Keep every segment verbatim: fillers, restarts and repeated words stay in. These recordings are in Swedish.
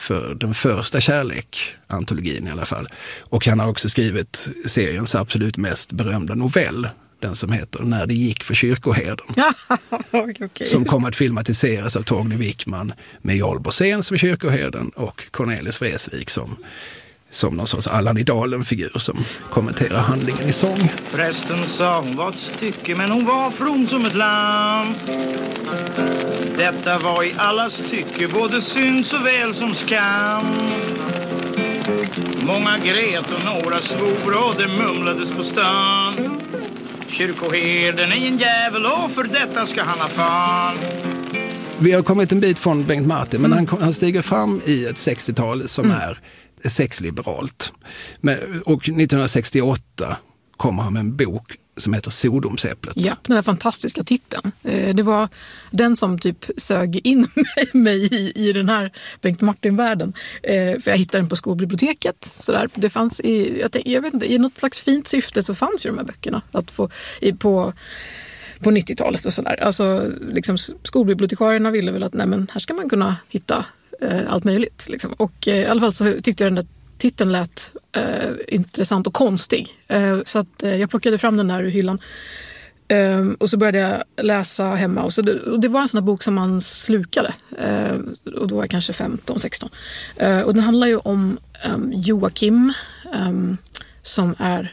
för den första kärlek-antologin i alla fall. Och han har också skrivit seriens absolut mest berömda novell, den som heter När det gick för kyrkoherden. Okay. Som kommer att filmatiseras av Torgny Wickman med Jarl Borssén som kyrkoherden och Cornelis Vreeswijk som, som någon sorts Allan Idalen-figur som kommenterar handlingen i sång. Prästen sa hon var ett stycke men hon var from som ett lamm. Detta var i allas tycke både synd såväl som skam. Många grät och några svor och det mumlades på stan. Kyrkoherden är en jävel och för detta ska han ha fan. Vi har kommit en bit från Bengt Martin, men mm. han, han stiger fram i ett sextiotal som mm. är sexliberalt. Men, och nittonhundrasextioåtta kommer han med en bok som heter Sodomsäpplet. Ja, den här fantastiska titeln. Det var den som typ sög in mig i, i den här Bengt Martin-världen. För jag hittade den på skolbiblioteket. Så där. Det fanns i, jag, tänk, jag vet inte, i något slags fint syfte så fanns ju de här böckerna att få i, på, på nittiotalet och sådär. Alltså liksom skolbibliotekarierna ville väl att nej, men här ska man kunna hitta eh, allt möjligt. Liksom. Och eh, i alla fall så tyckte jag den där titeln lät eh, intressant och konstig. Eh, så att eh, jag plockade fram den där ur hyllan. Eh, och så började jag läsa hemma. Och, så det, och det var en sån här bok som man slukade. Eh, och då var jag kanske femton sexton. Eh, och den handlar ju om eh, Joakim eh, som är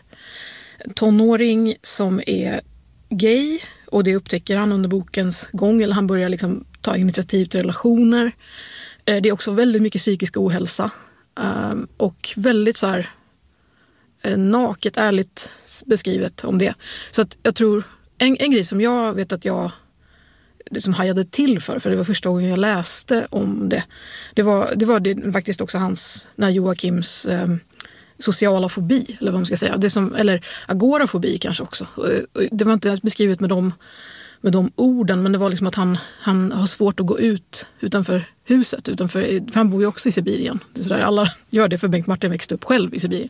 tonåring som är gay. Och det upptäcker han under bokens gång. Eller han börjar liksom ta initiativ till relationer. Eh, det är också väldigt mycket psykisk ohälsa. Um, och väldigt så här eh, naket, ärligt beskrivet om det. Så att jag tror, en, en grej som jag vet att jag det som hajade till för, för det var första gången jag läste om det. Det var, det var det, faktiskt också hans, när Joakims eh, sociala fobi, eller vad man ska säga. Det som, eller agorafobi kanske också. Det var inte beskrivet med de, med de orden, men det var liksom att han, han har svårt att gå ut utanför huset, utanför, för han bor ju också i Sibirien. Det är så där, alla gör det, för Bengt Martin växte upp själv i Sibirien.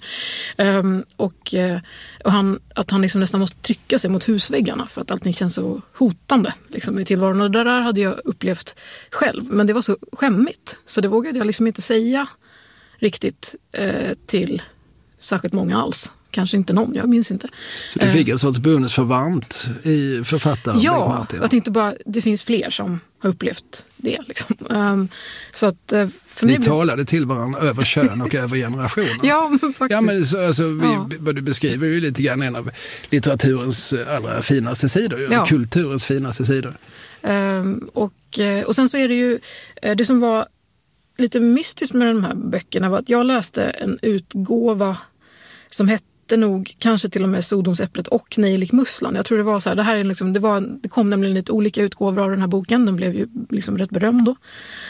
Um, och och han, att han liksom nästan måste trycka sig mot husväggarna för att allting känns så hotande liksom, i tillvaron. Och det där hade jag upplevt själv, men det var så skämmigt. Så det vågade jag liksom inte säga riktigt eh, till särskilt många alls. Kanske inte någon, jag minns inte. Så du fick en sorts bonusförvant i författaren ja, Bengt Martin? Ja, att inte bara, det finns fler som har upplevt det. Liksom. Um, så att, uh, för Ni mig talade till varandra över kön och över generationer. Ja, men faktiskt. Ja, men så, alltså, vi, ja. Vad du beskriver ju lite grann en av litteraturens allra finaste sidor, ja. Kulturens finaste sidor. Um, och, och sen så är det ju, det som var lite mystiskt med de här böckerna var att jag läste en utgåva som hette nog kanske till och med Sodomsäpplet och Nejlikmusslan. Jag tror det var så här, det här är liksom, det, var, det kom nämligen lite olika utgåvor av den här boken. Den blev ju liksom rätt berömd då.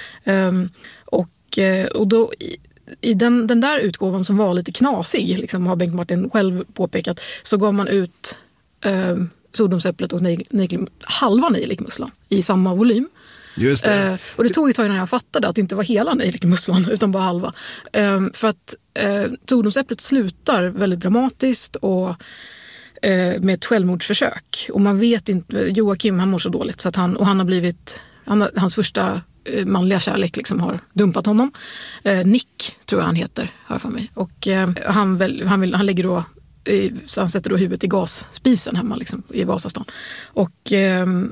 Um, och, och då i, i den, den där utgåvan som var lite knasig, liksom, har Bengt Martin själv påpekat, så gav man ut um, Sodomsäpplet och nej, nej, halva Nejlikmusslan i samma volym. Just det. Uh, och det tog ett tag innan jag fattade att det inte var hela Nejlikmusslan utan bara halva. Um, för att uh, Sodomsäpplet slutar väldigt dramatiskt och uh, med ett självmordsförsök. Och man vet inte, Joakim han mår så dåligt så att han, och han har blivit, han, hans första uh, manliga kärlek liksom har dumpat honom. Uh, Nick tror jag han heter, hör för mig. Och uh, han, väl, han, vill, han lägger då, uh, så han sätter då huvudet i gasspisen hemma liksom, i Vasastan. Och uh,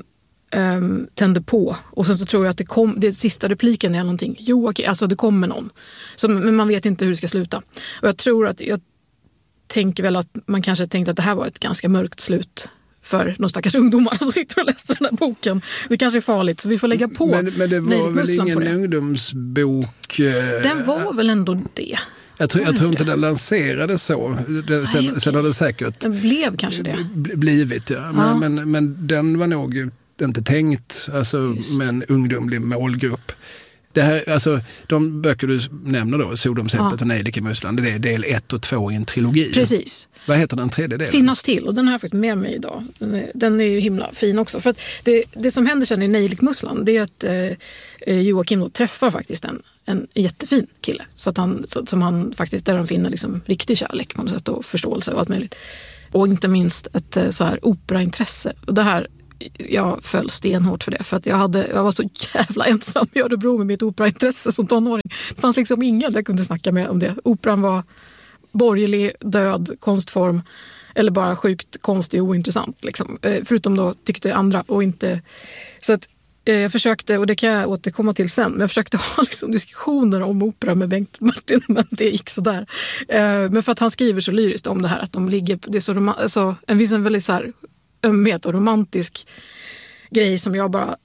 Um, tände på. Och sen så tror jag att det kom, det sista repliken är någonting. Jo, okej, alltså det kommer någon. Så, men man vet inte hur det ska sluta. Och jag tror att, jag tänker väl att man kanske tänkte att det här var ett ganska mörkt slut för några stackars ungdomar som sitter och läser den här boken. Det kanske är farligt, så vi får lägga på. Men, men det var väl ingen ungdomsbok? Eh, den var väl ändå det. Jag tror, jag tror inte den lanserades så. Den, sen, okay. sen har det säkert den blev kanske det. blivit, ja. Men, ja. Men, men den var nog inte tänkt alltså, med en ungdomlig målgrupp. Det här, alltså, de böcker du nämner då, Sodomsäpplet ja. och Nejlikmusslan, det är del ett och två i en trilogi. Precis. Vad heter den tredje delen? Finnas till, och den har jag fått med mig idag. Den är, den är ju himla fin också. För att det, det som händer sen i Nejlikmusslan, det är att eh, Joakim då träffar faktiskt en, en jättefin kille. Så att han, så, som han faktiskt, där han finner liksom riktig kärlek på något sätt och förståelse och allt möjligt. Och inte minst ett så här operaintresse. Och det här jag föll stenhårt för det. För att jag, hade, jag var så jävla ensam i Örebro med mitt operaintresse som tonåring. Det fanns liksom ingen jag kunde snacka med om det. Operan var borgerlig, död, konstform. Eller bara sjukt konstig och ointressant. Liksom. Förutom då tyckte andra och inte... Så att jag försökte, och det kan jag återkomma till sen, men jag försökte ha liksom diskussioner om opera med Bengt Martin, men det gick så där. Men för att han skriver så lyriskt om det här, att de ligger, det är så rom- alltså, en viss en väldigt så här ömhet och romantisk grej som jag bara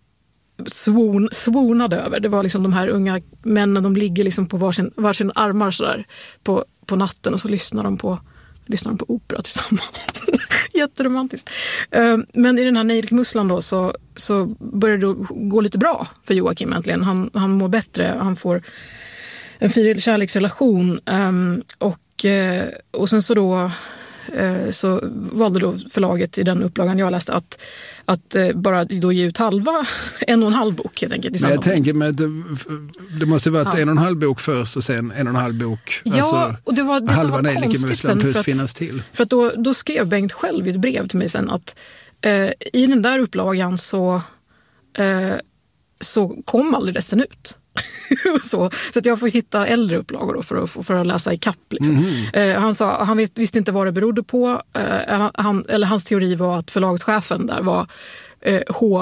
svon, svonade över. Det var liksom de här unga männen, de ligger liksom på varsin, varsin armar så där på, på natten och så lyssnar de på lyssnar de på opera tillsammans. Jätteromantiskt. Men i den här Nejlik Musslan då så, så börjar det gå lite bra för Joakim äntligen. Han, han mår bättre, han får en fin kärleksrelation och, och sen så då så valde då förlaget i den upplagan jag läste att, att bara då ge ut halva, en och en halv bok helt enkelt. Men jag tänker mig att det, det måste varit ja. en och en halv bok först och sen en och en halv bok. Ja, alltså, och det var det som var konstigt sen för att, finnas till. För att då, då skrev Bengt själv i ett brev till mig sen att eh, i den där upplagan så, eh, så kom aldrig resten ut. så, så att jag får hitta äldre upplagor då för, att, för att läsa i kapp. Liksom. Mm-hmm. Eh, han sa, han vet, visste inte vad det berodde på. Eh, han, eller hans teori var att förlagschefen där var eh,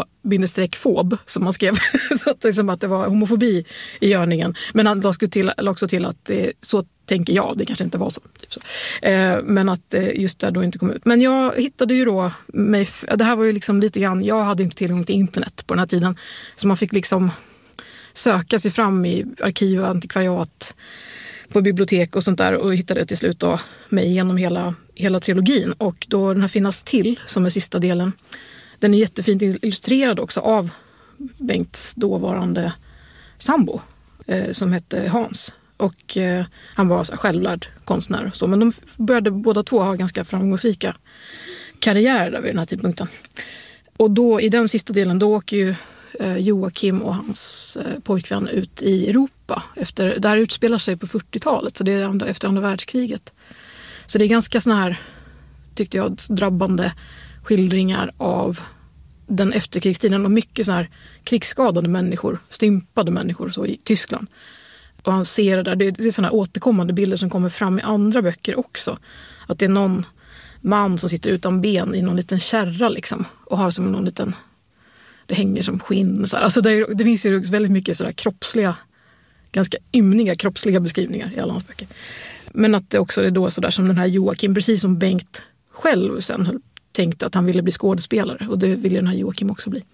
H-fob som man skrev. så att, liksom, att det var homofobi i görningen. Men han la till, också till att eh, så tänker jag, det kanske inte var så. Typ så. Eh, men att eh, just där då inte kom ut. Men jag hittade ju då mig, det här var ju liksom lite grann, jag hade inte tillgång till internet på den här tiden. Så man fick liksom söka sig fram i arkiv och antikvariat på bibliotek och sånt där och hittade till slut då mig genom hela, hela trilogin. Och då den här Finnas till som är sista delen, den är jättefint illustrerad också av Bengts dåvarande sambo eh, som hette Hans. Och eh, han var så självlärd konstnär och så, men de började båda två ha ganska framgångsrika karriärer där vid den här tidpunkten. Och då i den sista delen då åker ju Joakim och hans pojkvän ut i Europa. Efter, där utspelar sig på fyrtiotalet, så det är andra, efter andra världskriget. Så det är ganska såna här, tyckte jag, drabbande skildringar av den efterkrigstiden och mycket såna här krigsskadade människor, stympade människor så i Tyskland. Och han ser det där, det är, det är såna här återkommande bilder som kommer fram i andra böcker också. Att det är någon man som sitter utan ben i någon liten kärra liksom och har som någon liten, det hänger som skinn. Så här. Alltså det, det finns ju väldigt mycket sådär kroppsliga, ganska ymniga kroppsliga beskrivningar i alla hans böcker. Men att det också är då sådär som den här Joakim, precis som Bengt själv sen tänkte att han ville bli skådespelare. Och det ville den här Joakim också bli.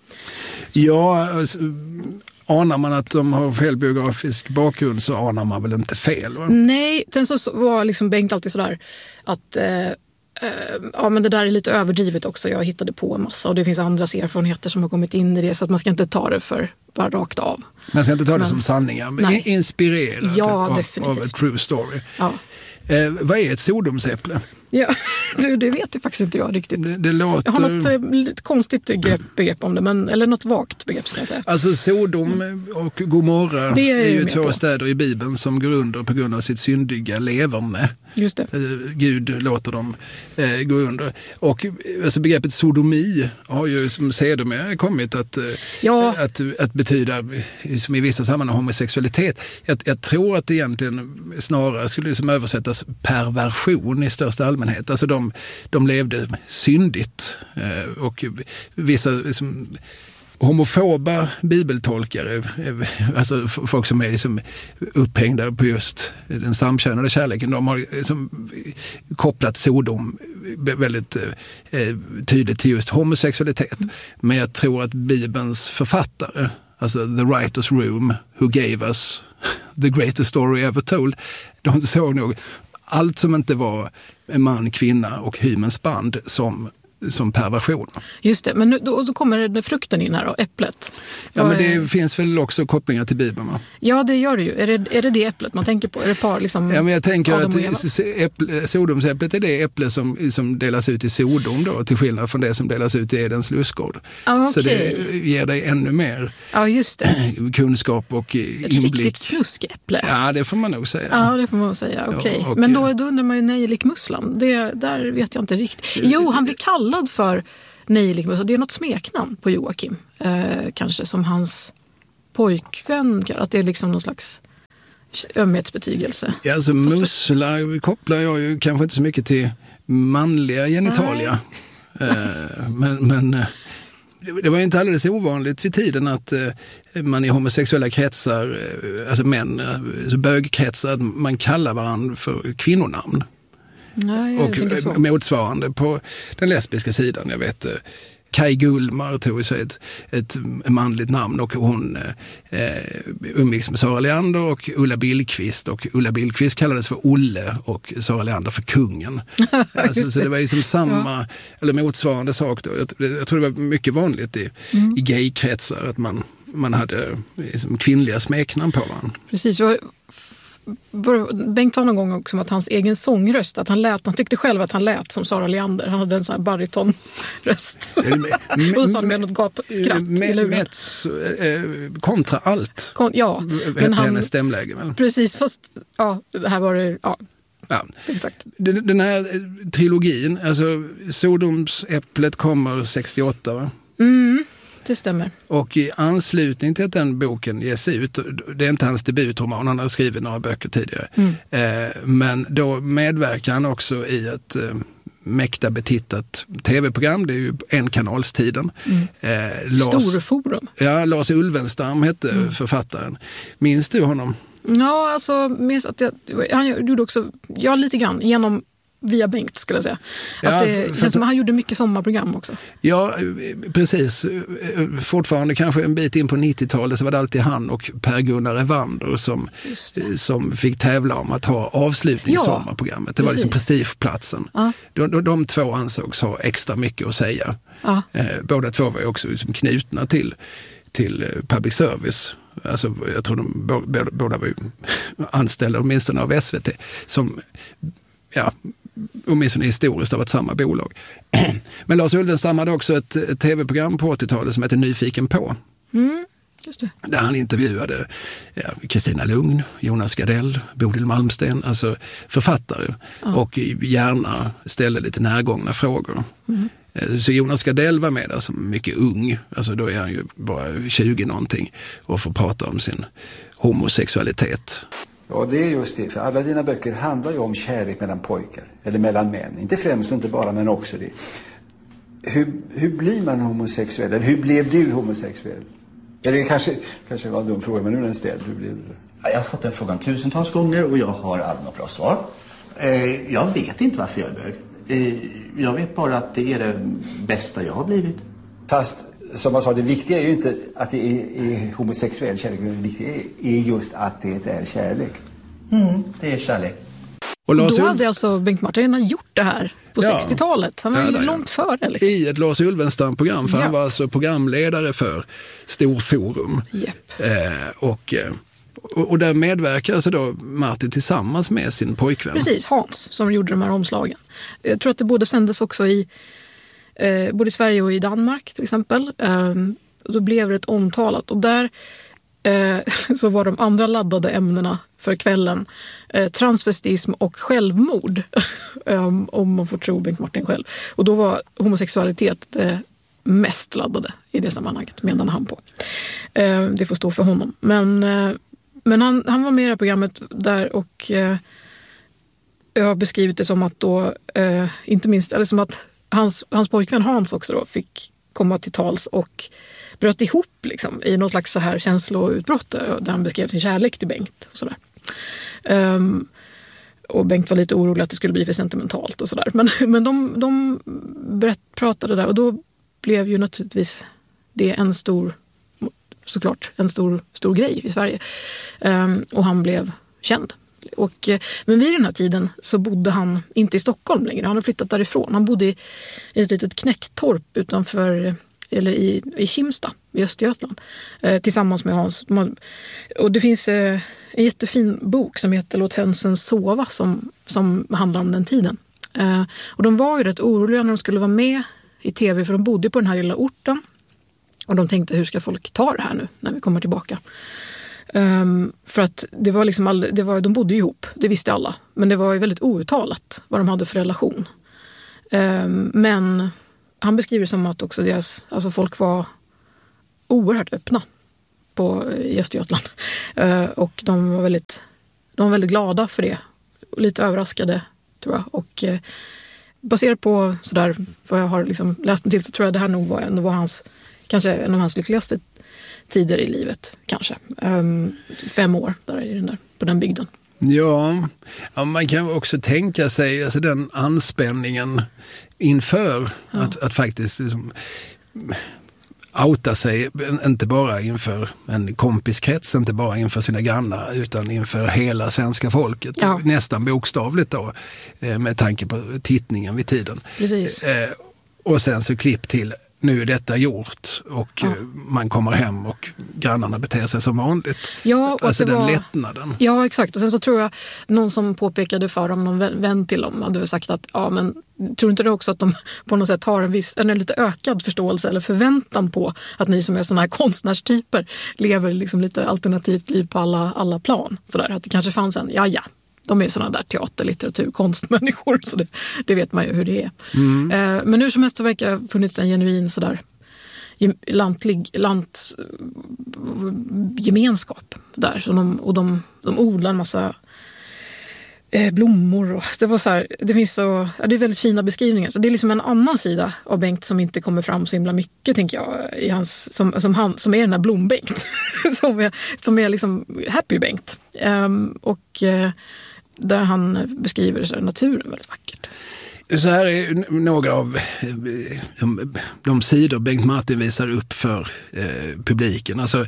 Ja, alltså, anar man att de har fel biografisk bakgrund så anar man väl inte fel? Va? Nej, sen så var liksom Bengt alltid sådär att... Eh, ja, men det där är lite överdrivet också. Jag hittade på en massa och det finns andras erfarenheter som har kommit in i det, så att man ska inte ta det för bara rakt av. Man ska inte ta det men, som sanningar, men nej. Inspirerad ja, av, av en true story. Ja. Eh, vad är ett sodomsäpple? Ja, det, det vet ju faktiskt inte jag riktigt. Det, det låter... Jag har något eh, lite konstigt begrepp, begrepp om det, men, eller något vagt begrepp ska jag säga. Alltså Sodom och Gomorra det är, är ju två på. städer i Bibeln som går under på grund av sitt syndiga leverne. Just det. Gud låter dem eh, gå under. Och alltså, begreppet sodomi har ju som sedermera kommit att, ja. att, att betyda, som i vissa sammanhang, homosexualitet. Jag, jag tror att det egentligen snarare skulle liksom översättas perversion i största allmänhet. Alltså de, de levde syndigt eh, och vissa liksom, homofoba bibeltolkare, alltså folk som är liksom upphängda på just den samkönade kärleken, de har liksom kopplat Sodom väldigt eh, tydligt till just homosexualitet. Men jag tror att Bibelns författare, alltså the writer's room who gave us the greatest story ever told, de såg nog allt som inte var en man, kvinna och hymens band som som perversion. Just det, men nu, då, då kommer frukten in här då, äpplet. Ja, men det är, finns väl också kopplingar till Bibeln, va? Ja, det gör det ju. Är det är det, det äpplet man tänker på? Är det par liksom? Ja, men jag tänker att äpple, Sodomsäpplet är det äpple som, som delas ut i Sodom då, till skillnad från det som delas ut i Edens lustgård. Ah, okay. Så det ger dig ännu mer ja, just det. kunskap och ett inblick. Riktigt snuskäpple. Ja, det får man nog säga. Ja, det får man nog säga. Okej. Okay. Ja, men då, då undrar man ju Nejlik Musslan. Det, där vet jag inte riktigt. Jo, han blir kallad för nejlik. Så det är något smeknamn på Joakim. Eh, kanske som hans pojkvän. Att det är liksom någon slags ömhetsbetygelse. Ja, alltså musslar kopplar jag ju kanske inte så mycket till manliga genitalia. Eh, men... men det var ju inte alldeles ovanligt vid tiden att eh, man i homosexuella kretsar, eh, alltså män, alltså bögkretsar, att man kallar varandra för kvinnonamn. Nej, och eh, motsvarande på den lesbiska sidan. Jag vet, eh, Kai Gullmar tog sig ett, ett manligt namn och hon eh, umgicks med Sara Leander och Ulla Billqvist, och Ulla Billqvist kallades för Olle och Sara Leander för kungen. Alltså, det. Så det var liksom samma, ja. eller motsvarande sak då. Jag, jag tror det var mycket vanligt i, mm. i gaykretsar att man, man hade liksom kvinnliga smeknamn på varandra. Precis, jag Bengt sa någon gång också om att hans egen sångröst, att han lät, han tyckte själv att han lät som Sara Leander. Han hade en sån här baritonröst. Och så sa han med något gapskratt. Mets kontra allt. Kon, ja, men han, hennes stämläge. Väl? Precis, fast ja, det här var det, ja. Ja. Exakt. Den, den här trilogin, alltså Sodomsäpplet kommer sextioåtta, va? Mm. Det stämmer. Och i anslutning till att den boken ges ut, det är inte hans debutroman, han har skrivit några böcker tidigare, mm. eh, men då medverkar han också i ett eh, mäkta betittat tv-program, det är ju en kanalstiden. Mm. Eh, Lars, Storforum. Ja, Lars Ulvenstam hette mm. författaren. Minns du honom? Ja, alltså, minns att jag, han gjorde också, ja lite grann, genom via Bengt skulle jag säga. Att ja, det känns som att han gjorde mycket sommarprogram också. Ja, precis. Fortfarande kanske en bit in på nittiotalet så var det alltid han och Per-Gunnar Evander som, som fick tävla om att ha avslutning ja, i sommarprogrammet. Det precis. Var liksom prestigeplatsen. Ja. De, de, de två ansågs ha extra mycket att säga. Ja. Eh, båda två var också liksom knutna till, till public service. Alltså, jag tror de båda, båda var ju anställda åtminstone av S V T som ja, åtminstone historiskt av ett samma bolag. Men Lars Ulvenstam hade också ett, ett tv-program på åttiotalet som heter Nyfiken på. Mm, just det. Där han intervjuade Kristina ja, Lugn, Jonas Gardell, Bodil Malmsten, alltså författare. Ja. Och gärna ställde lite närgångna frågor. Mm. Så Jonas Gardell var med där som mycket ung, alltså då är han ju bara tjugo någonting och får prata om sin homosexualitet. Ja, det är just det. För alla dina böcker handlar ju om kärlek mellan pojkar. Eller mellan män. Inte främst och inte bara, men också det. Hur, hur blir man homosexuell? Eller hur blev du homosexuell? Eller kanske, kanske var en dum fråga, men nu är den ställd. Hur blev du? Jag har fått den frågan tusentals gånger och jag har aldrig något bra svar. Eh, jag vet inte varför jag är bög. Eh, jag vet bara att det är det bästa jag har blivit. Fast som jag sa, det viktiga är ju inte att det är, är homosexuell kärlek. Det viktiga är just att det är kärlek. Mm, det är kärlek. Och Lars Då hade alltså Bengt Martin gjort det här på ja. sextiotalet. Han var ja, ju långt före. Liksom. I ett Lars Ulvenstam-program, för ja. han var alltså programledare för Storforum. Yep. Eh, och, och, och där medverkar alltså då Martin tillsammans med sin pojkvän. Precis, Hans, som gjorde de här omslagen. Jag tror att det både sändes också i Eh, både i Sverige och i Danmark till exempel. Eh, och då blev det ett omtalat. Och där eh, så var de andra laddade ämnena för kvällen eh, transvestism och självmord. eh, om man får tro Bengt Martin själv. Och då var homosexualitet det eh, mest laddade i det sammanhanget, menade han på. Eh, det får stå för honom. Men, eh, men han, han var med i det här programmet där och eh, jag har beskrivit det som att då, eh, inte minst, eller som att Hans, hans pojkvän Hans också då fick komma till tals och bröt ihop liksom, i någon slags så här känsloutbrott där han beskrev sin kärlek till Bengt. Och, sådär. Um, och Bengt var lite orolig att det skulle bli för sentimentalt och sådär. Men, men de, de berätt, pratade där och då blev ju naturligtvis det en stor, såklart en stor, stor grej i Sverige. Um, och han blev känd. Och, men vid den här tiden så bodde han inte i Stockholm längre. Han hade flyttat därifrån. Han bodde i, i ett litet knäcktorp utanför, eller i, i Kimsta i Östergötland eh, tillsammans med Hans. Och det finns eh, en jättefin bok som heter Låt hönsen sova som, som handlar om den tiden. Eh, och de var ju rätt oroliga när de skulle vara med i tv för de bodde på den här lilla orten. Och de tänkte, hur ska folk ta det här nu när vi kommer tillbaka? Um, för att det var liksom all, det var, de bodde ju ihop, det visste alla. Men det var ju väldigt outtalat vad de hade för relation. Um, men han beskriver som att också deras, alltså folk var oerhört öppna på, i Östergötland. Uh, och de var, väldigt, de var väldigt glada för det. Lite överraskade, tror jag. Och uh, baserat på sådär, vad jag har liksom läst mig till, så tror jag det här nog var, ändå var hans, kanske en av hans lyckligaste tider i livet. Kanske. Um, fem år där i den där, på den bygden. Ja, ja, man kan också tänka sig alltså den anspänningen inför ja. att, att faktiskt liksom, outa sig, inte bara inför en kompiskrets, inte bara inför sina grannar, utan inför hela svenska folket. Ja. Nästan bokstavligt då, med tanke på tittningen vid tiden. Precis. Eh, och sen så klipp till, nu är detta gjort och ja. man kommer hem och grannarna beter sig som vanligt. Ja, och alltså det den var, lättnaden. Ja, exakt. Och sen så tror jag någon som påpekade för dem, någon vän till dem, hade sagt att ja, men tror inte det också att de på något sätt har en viss, en lite ökad förståelse eller förväntan på att ni som är såna här konstnärstyper lever liksom lite alternativt liv på alla, alla plan. Sådär, att det kanske fanns en, ja ja. De är sådana där teater, litteratur, konstmänniskor, så det, det vet man ju hur det är. Mm. Eh, men nu som helst så verkar det ha funnits en genuin sådär lantlig, lant, gemenskap där. Så de, och de, de odlar en massa eh, blommor. Och det, var så här, det finns så, ja, det är väldigt fina beskrivningar. Så det är liksom en annan sida av Bengt som inte kommer fram så himla mycket, tänker jag, i hans, som, som, han, som är den här Blom-Bengt. som, är, som är liksom happy Bengt. Um, och... Eh, där han beskriver så här, naturen väldigt vackert. Så här är några av de, de sidor Bengt Martin visar upp för eh, publiken. Alltså,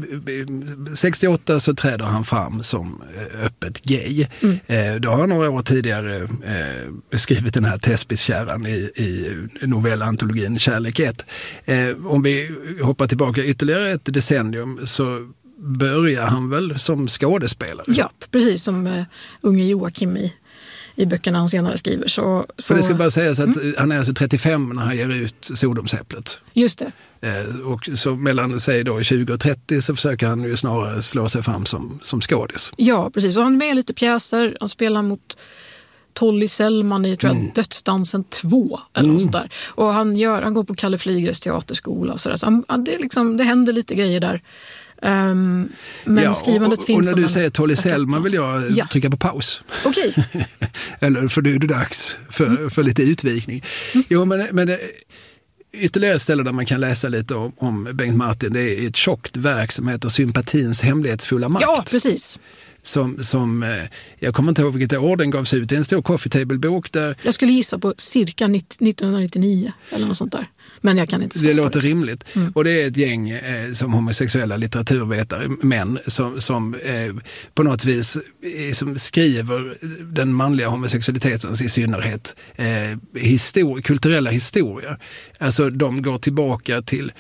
mm. sextioåtta så träder han fram som öppet gay. Mm. Eh, då har han några år tidigare eh, skrivit den här Thespiskärran i, i novellantologin Kärlek ett. Eh, om vi hoppar tillbaka ytterligare ett decennium så börjar han väl som skådespelare? Ja, precis som uh, unge Joakim i, i böckerna han senare skriver. Så, så... För det ska bara sägas att mm. han är alltså trettiofem när han ger ut Sodomsäpplet. Just det. Eh, och så mellan sig då tjugo och trettio så försöker han ju snarare slå sig fram som, som skådis. Ja, precis. Och han är med i lite pjäser. Han spelar mot Tolly Sellman i tror jag, mm. Dödsdansen två eller mm. något sånt där. Och han, gör, han går på Kalle Flygres teaterskola och sådär. Så han, det, liksom, det händer lite grejer där. Um, men ja, skrivandet och, finns. och när du en, säger Tolly Sellman vill jag ja. trycka på paus. Okej. Okay. Eller för nu är det dags för, mm. för lite utvikning. Mm. Jo, men, men det, ytterligare ställen där man kan läsa lite om, om Bengt Martin, det är ett tjockt verk som heter Sympatins hemlighetsfulla makt. Ja, precis. Som, som, jag kommer inte ihåg vilket år den gavs ut. Det är en stor coffee table-bok där... Jag skulle gissa på cirka nittonhundranittionio eller något sånt där. Men jag kan inte svara. Det låter det. rimligt. Mm. Och det är ett gäng eh, som homosexuella litteraturvetare, män, som, som eh, på något vis eh, som skriver den manliga homosexualitetens i synnerhet eh, histori- kulturella historia. Alltså de går tillbaka till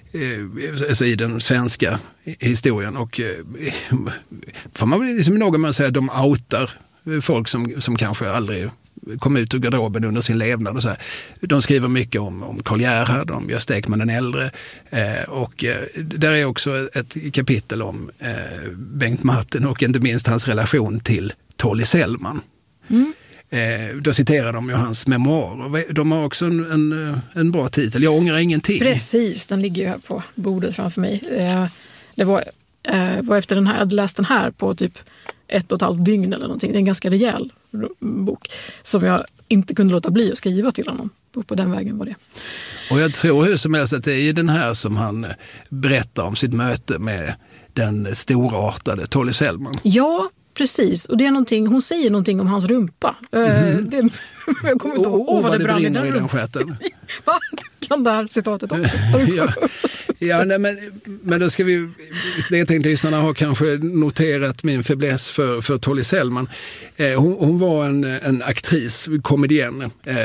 eh, alltså i den svenska historien och eh, får man väl liksom någon man säger att de outar folk som, som kanske aldrig kom ut ur garderoben under sin levnad och så här. De skriver mycket om, om Karl Gerhard, om Gösta Ekman den äldre eh, och eh, där är också ett kapitel om eh, Bengt Martin och inte minst hans relation till Tolly Sellman. Mm. Eh, då citerar de ju hans memoarer. De har också en, en, en bra titel. Jag ångrar ingenting. Precis, den ligger ju här på bordet framför mig. Eh, det var, eh, var efter den här, jag hade läst den här på typ ett och ett halvt dygn eller någonting. Det är en ganska rejäl bok som jag inte kunde låta bli att skriva till honom. På den vägen var det. Och jag tror hur som helst att det är den här som han berättar om sitt möte med den storartade Tolly Sellman. Ja, precis. Och det är någonting, hon säger någonting om hans rumpa. Mm. Det, jag kommer inte ihåg oh, oh, vad det det brann brinner i den, i den stjärten. Va? Kan det här citatet också? ja, ja nej, men, men då ska vi, det jag tänkte lyssnarna har kanske noterat min fäbless för, för Tolly Sellman. Eh, hon, hon var en, en aktris, komedien. Eh,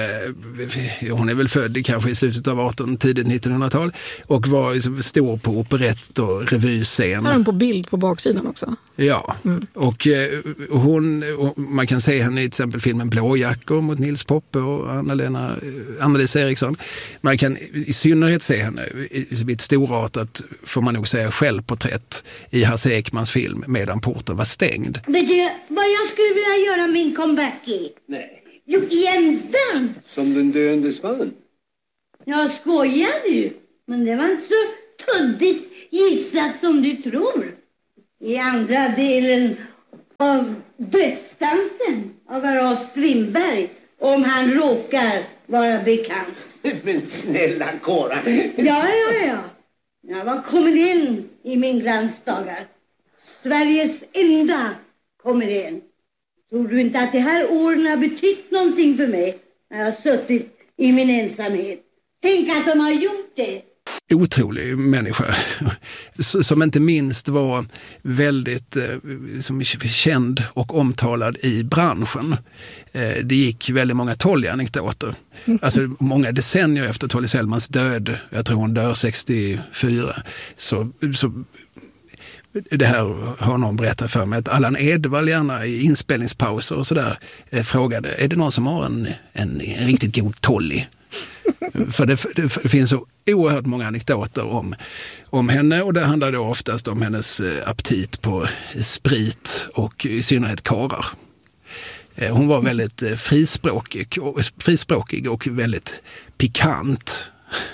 hon är väl född kanske i slutet av artonhundratalet, tidigt nittonhundratal och var liksom stor på operett och revyscen. Här är hon på bild på baksidan också. Ja, mm. och, och hon, och man kan se henne i till exempel filmen Blåjackor mot Nils Poppe och Anna-Lena, Anna-Lisa Eriksson. Man kan i synnerhet se henne i ett storartat, får man nog säga, självporträtt i Hasse Ekmans film Medan porten var stängd. Vet du vad jag skulle vilja göra min comeback i? Nej. Jo, i en dans! Som den döendes man? Jag skojar ju. Men det var inte så tuddigt gissat som du tror. I andra delen av dödsdansen av Aras Strindberg, om han råkar vara bekant. Men snälla Cora. Ja, ja, ja. Jag var komedien i min glansdagar. Sveriges enda komedien. Tror du inte att de här åren har betytt någonting för mig när jag har suttit i min ensamhet? Tänk att de har gjort det. Otrolig människa som inte minst var väldigt som känd och omtalad i branschen. Det gick väldigt många Tolly-anekdoter. Alltså många decennier efter Tolly Selmans död, jag tror hon dör sextiofyra, så, så det här har någon berättat för mig att Allan Edwall gärna i inspelningspauser och sådär frågade, är det någon som har en, en, en riktigt god Tolly? För det, det finns så oerhört många anekdoter om, om henne, och det handlar då oftast om hennes aptit på sprit och i synnerhet karar. Hon var väldigt frispråkig, frispråkig och väldigt pikant.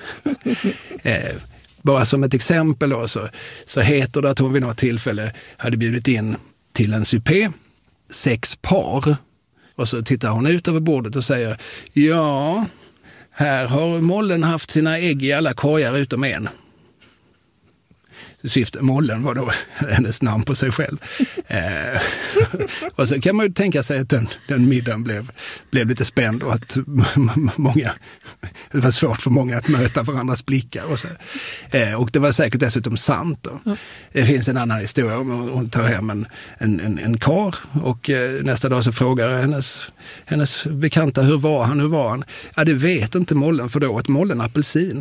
Bara som ett exempel då, så, så heter det att hon vid något tillfälle hade bjudit in till en supé sex par, och så tittar hon ut över bordet och säger, ja, här har Mollen haft sina ägg i alla korgar utom en. Syftet, Mollen var då hennes namn på sig själv. Eh, och så kan man ju tänka sig att den, den middagen blev, blev lite spänd och att många, det var svårt för många att möta varandras blickar. Och, så. Eh, och det var säkert dessutom sant. Då. Mm. Det finns en annan historia om hon tar hem en, en, en, en kar och eh, nästa dag så frågar hennes, hennes bekanta, hur var han, hur var han? Ja, det vet inte Mollen, för då åt Mollen apelsin.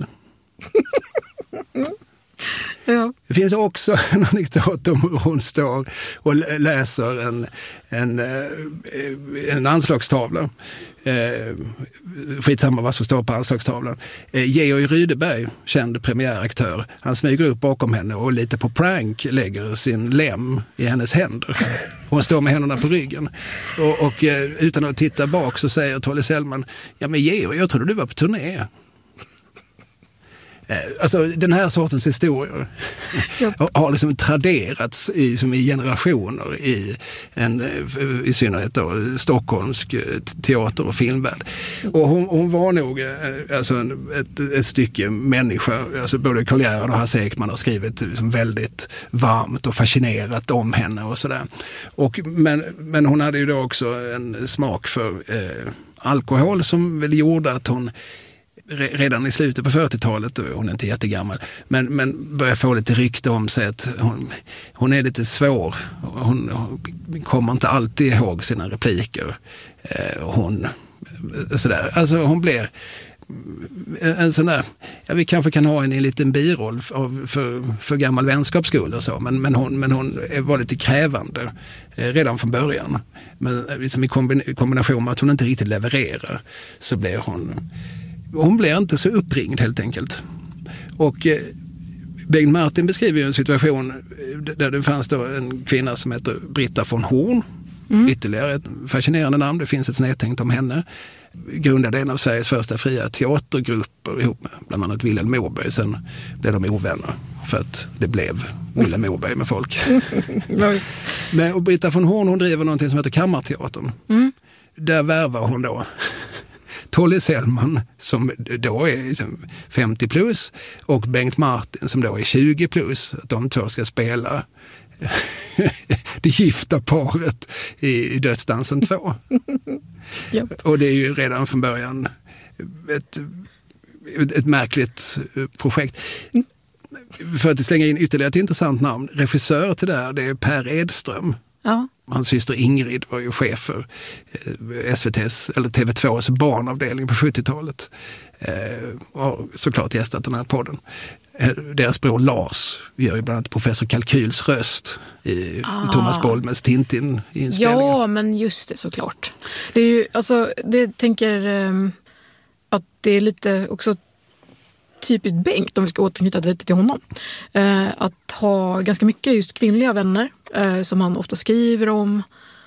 Ja. Det finns också en anekdot om hur hon står och läser en, en, en anslagstavla. Eh, skitsamma vad som står på anslagstavlan. Eh, Georg Rydeberg, känd premiäraktör, han smyger upp bakom henne och lite på prank lägger sin lem i hennes händer. Hon står med händerna på ryggen. Och, och eh, utan att titta bak så säger Tolly Selman, ja men Georg, jag trodde du var på turné. Alltså den här sortens historier har liksom traderats i, som i generationer i, en, i synnerhet då, stockholmsk teater- och filmvärld. Och hon, hon var nog alltså en, ett, ett stycke människa. Alltså både Karl Gerhard och Hasse Ekman har skrivit liksom väldigt varmt och fascinerat om henne och sådär. Och, men, men hon hade ju då också en smak för eh, alkohol som väl gjorde att hon redan i slutet på fyrtiotalet, hon är inte jättegammal, men, men börjar få lite rykte om sig att hon, hon är lite svår. Hon, hon kommer inte alltid ihåg sina repliker. Eh, hon, sådär. Alltså hon blir en sån där, ja, vi kanske kan ha en, en liten biroll för, för, för gammal vänskapsskull och så, men, men, hon, men hon var lite krävande eh, redan från början. Men liksom i kombination med att hon inte riktigt levererar så blir hon Hon blev inte så uppringd helt enkelt. Och eh, Bengt Martin beskriver ju en situation där det fanns då en kvinna som heter Britta von Horn. Mm. Ytterligare ett fascinerande namn. Det finns ett snedtänkt om henne. Grundade en av Sveriges första fria teatergrupper ihop med bland annat Vilhelm Moberg. Sen blev de ovänner för att det blev Vilhelm Moberg med folk. Ja, just. Men och Britta von Horn, hon driver någonting som heter Kammarteatern. Mm. Där värvar hon då Tolly Selman som då är femtio plus och Bengt Martin som då är tjugo plus. Att de två ska spela det gifta paret i Dödsdansen två. Yep. Och det är ju redan från början ett, ett märkligt projekt. Mm. För att slänga in ytterligare ett intressant namn. Regissör till det här, det är Per Edström. Ja. Hans syster Ingrid var ju chef för S V T:s eller T V tvås barnavdelning på sjuttiotalet. Eh, och såklart gästat den här podden. Eh, deras bror Lars gör ju bland annat professor Kalkyls röst i ah. Thomas Bollmans Tintin-inspelningar. Ja, men just det, såklart. Det är ju, alltså, det tänker um, att det är lite också typiskt Bengt, om vi ska återknyta lite till honom. Eh, att ha ganska mycket just kvinnliga vänner eh, som han ofta skriver om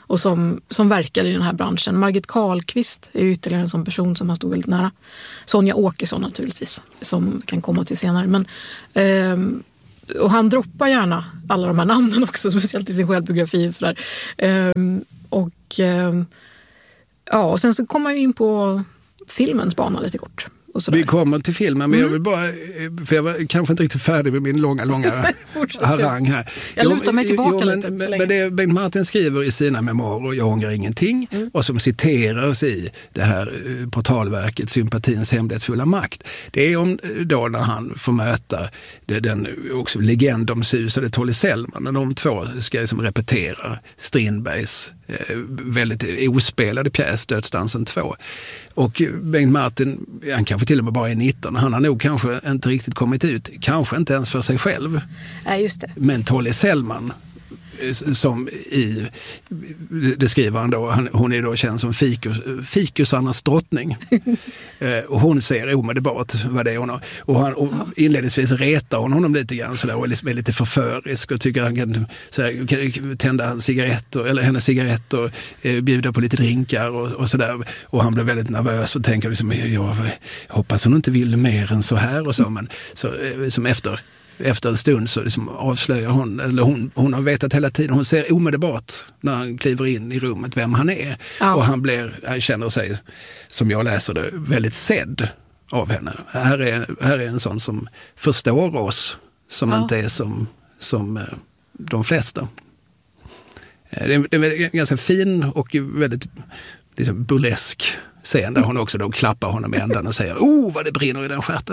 och som, som verkar i den här branschen. Margit Karlqvist är ytterligare en sån person som har stått väldigt nära. Sonja Åkesson naturligtvis, som kan komma till senare. Men, eh, och han droppar gärna alla de här namnen också, speciellt i sin självbiografi. Så där. Eh, och, eh, ja, och sen så kommer jag in på filmens bana lite kort. Vi kommer till filmen, men mm. jag vill bara, för jag var kanske inte riktigt färdig med min långa, långa harang här. Jag lutar mig tillbaka jo, men, lite. Men det Bengt Martin skriver i sina memoarer, Jag ångrar ingenting, mm. och som citeras i det här portalverket Sympatins hemlighetsfulla makt. Det är om då när han får möta det, den också legendomsusade Tolly Sellman, när de två ska liksom repetera Strindbergs eh, väldigt ospelade pjäs Dödsdansen två. Och Bengt Martin, han kanske till och med bara är nitton, han har nog kanske inte riktigt kommit ut, kanske inte ens för sig själv. Nej, just det. Men Tolly Sellman, som i, det skriver han då, han, hon är då känd som fikus, fikusarnas drottning. eh, och hon ser omedelbart vad det är hon har. Och, han, och inledningsvis retar hon honom lite grann sådär, och är lite förförisk och tycker han kan, sådär, kan tända cigaretter, eller hennes cigaretter, eh, bjuda på lite drinkar och, och sådär. Och han blir väldigt nervös och tänker liksom, jag, jag hoppas hon inte vill mer än så här och så, men så, eh, som efter Efter en stund så liksom avslöjar hon, eller hon, hon har vetat hela tiden, hon ser omedelbart när han kliver in i rummet vem han är. Ja. Och han blir, han känner sig, som jag läser det, väldigt sedd av henne. Här är, här är en sån som förstår oss, som ja. inte är som, som de flesta. Det är, det är en ganska fin och väldigt liksom burlesk scen där hon också då klappar honom i ändan och säger, oh vad det brinner i den stjärten.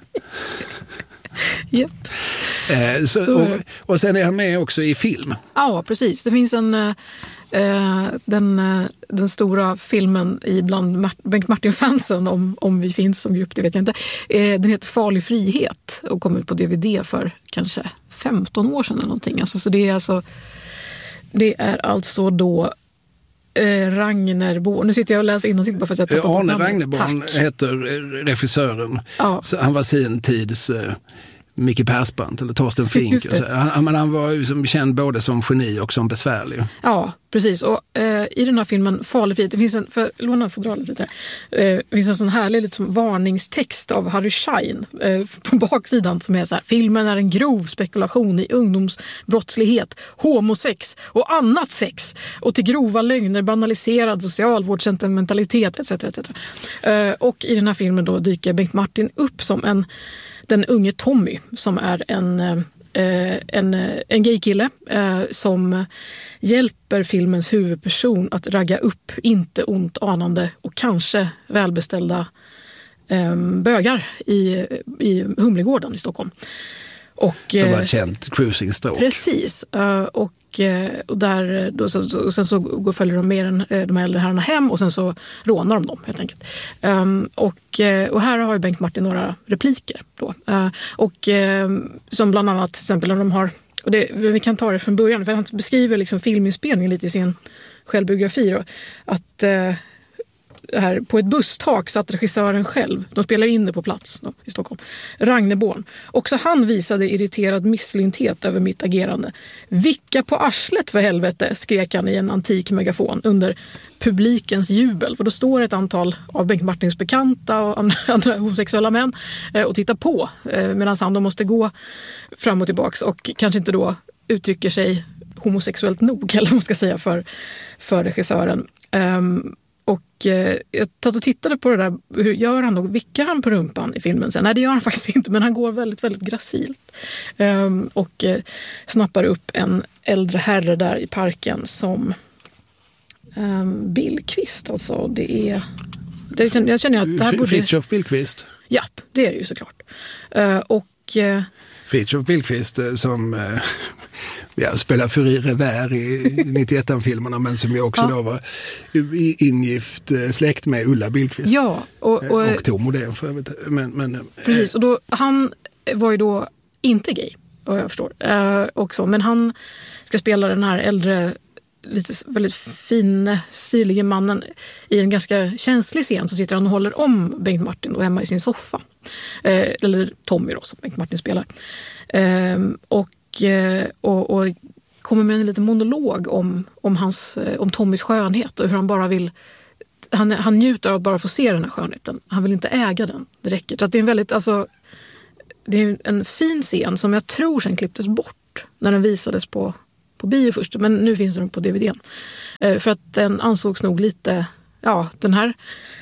Yep. Eh, så, så och, och sen är han med också i film. Ja, precis. Det finns en eh, den, den stora filmen i bland Mar- Bengt Martin-fansen, om, om vi finns som grupp, det vet jag inte. Eh, den heter Farlig frihet och kom ut på D V D för kanske femton år sedan eller någonting. Alltså, så det är alltså det är alltså då Eh, Ragnerborn. Nu sitter jag och läser innansikt bara för att jag tappar Arne Ragnerborn heter regissören. Ja. Så han var sin tids eh, Micke Persbrandt eller Torsten Flink. Han, han var ju som känd både som geni och som besvärlig. Ja, precis. Och eh, i den här filmen Farlig frihet, det finns en, för låna fodralet lite här, eh, det finns en sån härlig liksom, varningstext av Harry Schein eh, på baksidan som är så här: filmen är en grov spekulation i ungdomsbrottslighet, homosex och annat sex och till grova lögner, banaliserad socialvårdssentimentalitet et cetera et cetera. Eh, och i den här filmen då dyker Bengt Martin upp som en den unge Tommy, som är en, eh, en, en gaykille eh, som hjälper filmens huvudperson att ragga upp inte ont anande och kanske välbeställda eh, bögar i, i Humlegården i Stockholm. Och, som var ett känt cruisingstråk. Precis. Och, och, där, då, så, och sen så går, följer de med den, de äldre herrarna hem och sen så rånar de dem helt enkelt. Um, och, och här har ju Bengt Martin några repliker då. Uh, och um, som bland annat till exempel när de har, och det, vi kan ta det från början för han beskriver liksom filminspelningen lite i sin självbiografi då, att uh, här, på ett busstak satt regissören själv. De spelar in det på plats då, i Stockholm. Ragnerborn. Också han visade irriterad misslynthet över mitt agerande. Vicka på arslet för helvete, skrek han i en antik megafon under publikens jubel. För då står ett antal av Bengt Martins bekanta och andra, andra homosexuella män eh, och tittar på eh, medan han då måste gå fram och tillbaks och kanske inte då uttrycker sig homosexuellt nog, eller vad man ska säga, för, för regissören. Um, Och eh, jag tatt och tittade på det där, hur gör han då? Vickar han på rumpan i filmen sen? Nej, det gör han faktiskt inte, men han går väldigt, väldigt gracilt. Um, och eh, snappar upp en äldre herre där i parken som um, Billqvist, alltså. Det är... Det, jag känner att det här borde... Fritiof Billqvist? Ja, det är det ju såklart. Uh, och... Uh, Fritiof Billqvist som... Uh... Ja, spelar Furie Revär i nittioett-filmerna, men som jag också ja. då var ingift släkt med Ulla Billqvist. Ja, och, och, och Tom Modén för övrigt. Men, men, precis, och då, han var ju då inte gay, vad jag förstår. Eh, också, men han ska spela den här äldre, lite väldigt fin, stilige mannen i en ganska känslig scen. Så sitter han och håller om Bengt Martin då hemma i sin soffa. Eh, eller Tommy då, som Bengt Martin spelar. Eh, och Och, och kommer med en liten monolog om, om, hans, om Tommys skönhet och hur han bara vill, han, han njuter av att bara få se den här skönheten. Han vill inte äga den, det räcker. Så att det är en väldigt, alltså, det är en fin scen som jag tror sen klipptes bort när den visades på, på bio först. Men nu finns den på D V D:n. Eh, för att den ansågs nog lite, ja, den här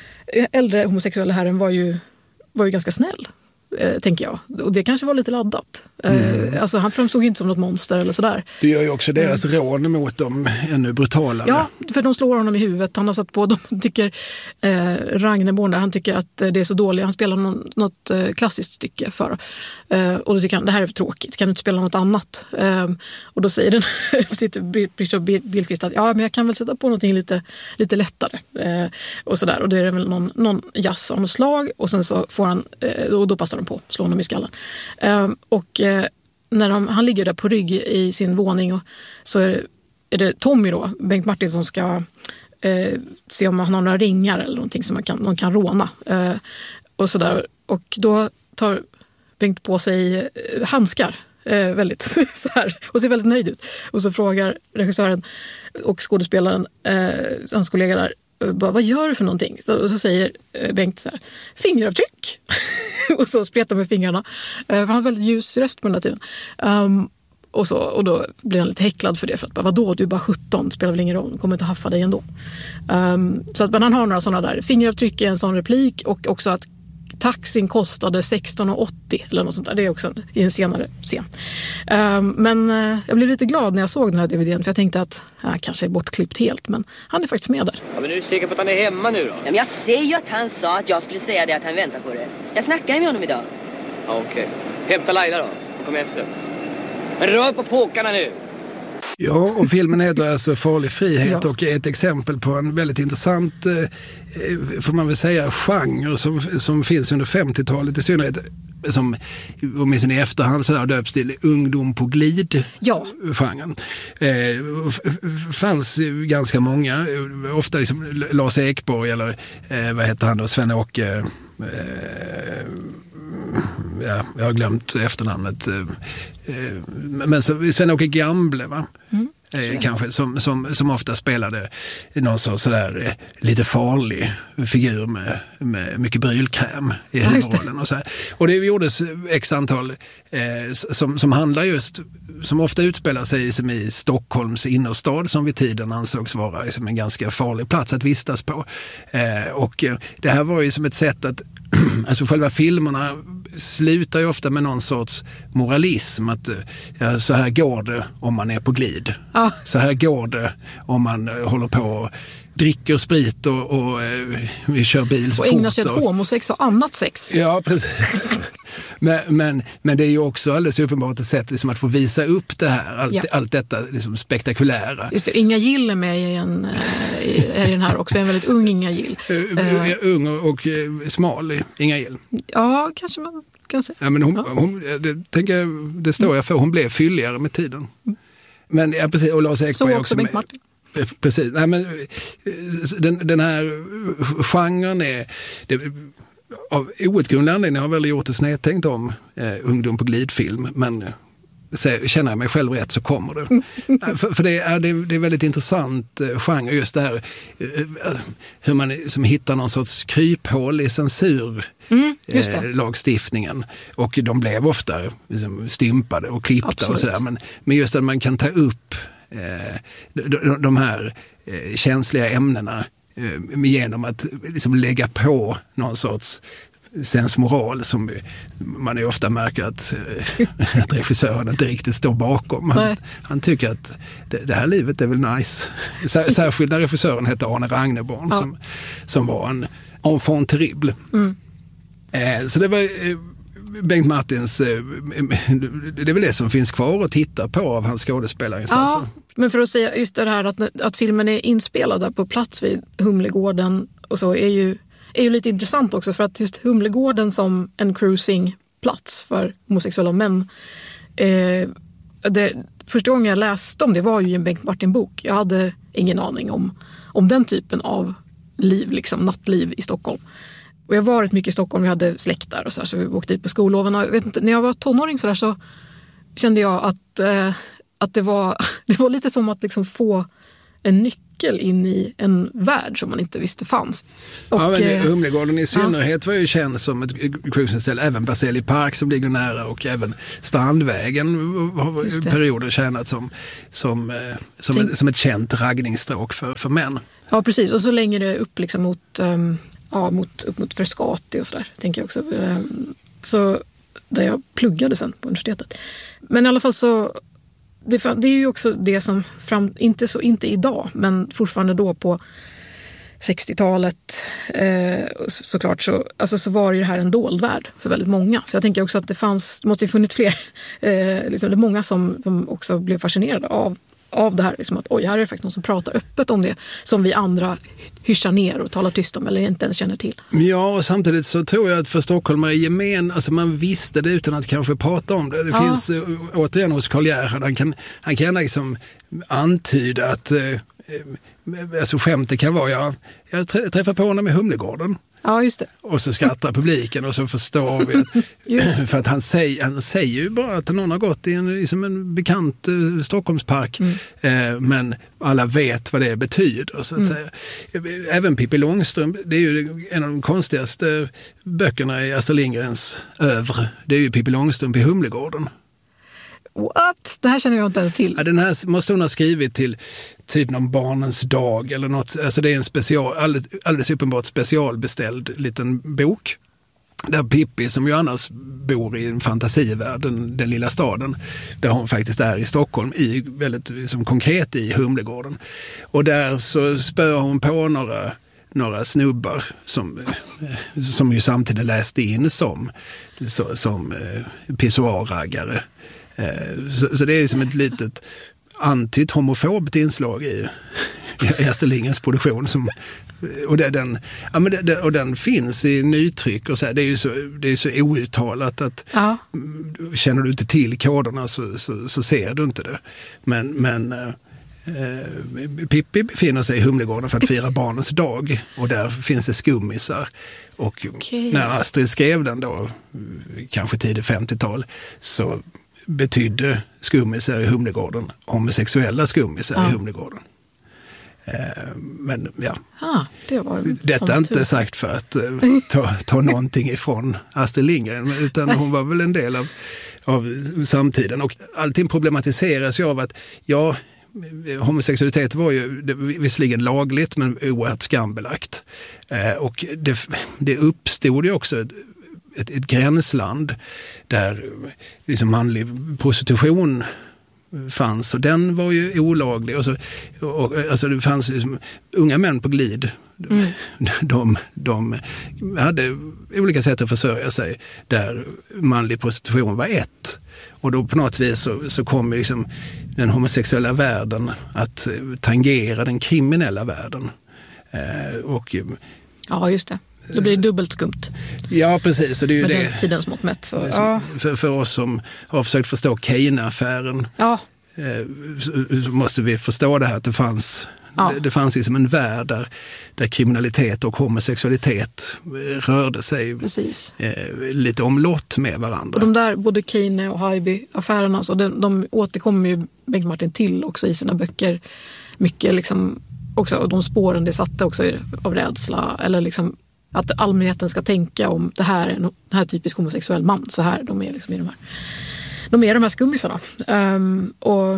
äldre homosexuella herren var ju, var ju ganska snäll. Eh, tänker jag. Och det kanske var lite laddat. Mm. Eh, alltså han framstod inte som något monster eller sådär. Det gör ju också deras mm. rån mot dem ännu brutalare. Ja, för de slår honom i huvudet. Han har satt på, de tycker eh, Ragneborn där, han tycker att det är så dåligt. Han spelar någon, något eh, klassiskt stycke för. Eh, och då tycker han, det här är för tråkigt. Kan du inte spela något annat? Eh, och då säger den, sitter Richard Billqvist att ja, men jag kan väl sätta på någonting lite, lite lättare. Eh, och sådär. Och det är väl någon, någon jazz av något slag. Och sen så får han, eh, och då passar på, slår honom i skallen. Uh, och uh, när de, han ligger där på rygg i sin våning och så är det, är det Tommy då, Bengt Martin, som ska uh, se om han har några ringar eller någonting som man kan, man kan råna. Uh, och sådär. Och då tar Bengt på sig uh, handskar uh, väldigt så här, och ser väldigt nöjd ut. Och så frågar regissören och skådespelaren, uh, hans kollega där, bara, vad gör du för någonting? Så, och så säger Bengt så här, fingeravtryck. Och så spretar med fingrarna. Uh, för han har väldigt ljus röst på den här tiden. Um, och, så, och då blir han lite häcklad för det. För att, vadå, du är bara sjutton, det spelar väl ingen roll, de kommer inte haffa dig ändå. Um, så att, men han har några sådana där. Fingeravtryck är en sån replik, och också att taxin kostade sexton åttio eller något sånt där. Det är också i en senare scen. Um, men uh, jag blev lite glad när jag såg den här D V D:n, för jag tänkte att han kanske är bortklippt helt, men han är faktiskt med där. Ja, men är du säker på att han är hemma nu då? Ja, men jag säger ju att han sa att jag skulle säga det, att han väntar på det. Jag snackade med honom idag. Ja, okej. Okay. Hämta Laila då. Hon kommer efter. Men rör på påkarna nu! Ja, och filmen heter alltså Farlig frihet ja. och är ett exempel på en väldigt intressant, eh, får man väl säga, genre som, som finns under femtiotalet i synnerhet, som åtminstone i efterhand så där döps till ungdom på glid. Ja. Genren. Eh, f- fanns ganska många, ofta liksom Lars Ekborg eller eh, vad heter han då, Sven-Åke eh, ja, jag har glömt efternamnet. Men så Sven-Åke Gamble, va? Mm. Eh, kanske, som, som, som ofta spelade någon sorts sådär lite farlig figur med, med mycket brylkräm i ja, huvudrollen och så här. Och det gjordes x antal eh, som, som handlar just, som ofta utspelar sig som i Stockholms innerstad, som vid tiden ansågs vara liksom en ganska farlig plats att vistas på. Eh, och det här var ju som ett sätt att alltså själva filmerna slutar ju ofta med någon sorts moralism, att ja, så här går det om man är på glid. Ja. Så här går det om man håller på och dricker sprit och, och eh, vi kör bil så och fort. ägnar sig åt homosex och annat sex. Ja, precis. men, men, men det är ju också alldeles uppenbart ett sätt liksom att få visa upp det här, allt, ja. allt detta liksom spektakulära. Just det, Inga Gill är med i, en, i, i den här också, en väldigt ung Inga Gill. Uh, ung och, och smal Inga Gill. Ja, kanske man kan säga. Ja, men hon, ja. hon, det, tänker, det står jag för, hon blev fylligare med tiden. Mm. Men ja, precis, och Lars Ekborg så också, också Bengt Martin. Precis. Nej, men den, den här genren är det, av outgrundlig anledning har jag väl gjort det snedtänkt om eh, ungdom på glidfilm, men så, känner jag mig själv rätt så kommer det. Mm. för, för det är det, det är väldigt intressant eh, genre, just det här eh, hur man som hittar någon sorts kryphål i censur mm, eh, lagstiftningen, och de blev ofta liksom, stympade och klippta. Absolut. Och sådär, men, men just att man kan ta upp Eh, de, de här eh, känsliga ämnena eh, genom att liksom lägga på någon sorts sensmoral som man ju ofta märker att, eh, att regissören inte riktigt står bakom. Han, han tycker att det, det här livet är väl nice. Sär, särskilt när regissören heter Arne Ragneborn, ja. som, som var en enfant terrible. Mm. Eh, så det var eh, Bengt Martins, det är väl det som finns kvar att titta på av hans skådespelarinsatser. Ja, men för att säga just det här att, att filmen är inspelad där på plats vid Humlegården och så är ju, är ju lite intressant också, för att just Humlegården som en cruisingplats för homosexuella män, eh, det, första gången jag läste om det var ju i en Bengt Martin-bok. Jag hade ingen aning om, om den typen av liv, liksom nattliv i Stockholm. Och jag var rätt mycket i Stockholm, vi hade släkt där och så, här, så vi åkte dit på skolloven. Och jag vet inte, när jag var tonåring så, där, så kände jag att, eh, att det var, det var lite som att liksom få en nyckel in i en värld som man inte visste fanns. Och, ja, men eh, Humlegården i synnerhet ja. var ju känd som ett cruisingställe, även Berzelii park som ligger nära och även Strandvägen har perioder tjänat som, som, eh, som, Tänk... ett, som ett känt raggningsstråk för, för män. Ja, precis. Och så länge det upp liksom mot, um, ja, mot, upp mot Frescati och sådär, tänker jag också. Um, så där jag pluggade sen på universitetet. Men i alla fall så Det, det är ju också det som, fram, inte, så, inte idag, men fortfarande då på sextiotalet eh, så, såklart så, alltså, så var ju det här en dold värld för väldigt många. Så jag tänker också att det fanns, det måste ju funnits fler, eh, liksom, det är många som, som också blev fascinerade av, av det här. Liksom att oj, här är det faktiskt någon som pratar öppet om det som vi andra hyschar ner och talar tyst om eller inte ens känner till. Ja, och samtidigt så tror jag att för stockholmare i gemen, alltså man visste det utan att kanske prata om det. Det ja. finns äh, återigen hos Karl Gerhard, han kan, han kan liksom antyda att äh, alltså skämtet kan vara, jag, jag träffar på honom i Humlegården. Ja, just det. Och så skrattar publiken och så förstår vi att, för att han säger, han säger ju bara att någon har gått i en, liksom en bekant uh, Stockholmspark mm. eh, men alla vet vad det betyder så att mm. säga. Även Pippi Långstrump, det är ju en av de konstigaste böckerna i Astrid Lindgrens övre. Det är ju Pippi Långstrump i Humlegården. What? Det här känner jag inte ens till. Ja, den här måste hon ha skrivit till typ någon barnens dag eller något. Alltså det är en special, alldeles, alldeles uppenbart specialbeställd liten bok. Där Pippi, som ju annars bor i en fantasivärld, den, den lilla staden, där hon faktiskt är i Stockholm, i, väldigt som konkret i Humlegården. Och där så spör hon på några några snubbar som, som ju samtidigt läste in som, så, som eh, pissoarraggare. Så, så det är som ett litet antytt homofobt inslag i, i Astrid Lindgrens produktion som, och, det, den, ja, men det, och den finns i nytryck och så här, det är ju så, det är så outtalat att ja. Känner du inte till koderna så, så, så ser du inte det. Men, men eh, Pippi befinner sig i Humlegården för att fira barnens dag och där finns det skummisar. Och okay. När Astrid skrev den då, kanske tidigt femtiotal, så betydde skummisar i Humlegården homosexuella skummisar ja. i Humlegården. Eh, men ja, ah, det var detta är inte tur. Sagt för att eh, ta, ta någonting ifrån Astrid Lindgren, utan hon var väl en del av, av samtiden. Och allting problematiseras ju av att ja, homosexualitet var ju det, visserligen lagligt men oerhört skambelagt. Eh, och det, det uppstod ju också ett Ett, ett gränsland där liksom manlig prostitution fanns och den var ju olaglig och så, och, alltså det fanns liksom, unga män på glid mm. de, de hade olika sätt att försörja sig där manlig prostitution var ett och då på något vis så, så kom liksom den homosexuella världen att tangera den kriminella världen eh, och ja just det. Då blir det dubbelt skumt. Ja, precis. Och det är ju med det. Den tidens mått mätt. Så, ja. för, för oss som har försökt förstå Kane-affären ja. eh, så, så måste vi förstå det här att det fanns, ja. det, det fanns liksom en värld där, där kriminalitet och homosexualitet rörde sig eh, lite omlott med varandra. Och de där, både Kane och Haijby-affärerna, alltså, de, de återkommer ju Bengt Martin till också i sina böcker. Mycket liksom, också, och de spåren det satte också av rädsla eller liksom att allmänheten ska tänka om det här är en det här typisk homosexuell man, så här, de är liksom i de här, de är de här skummisarna. Um, och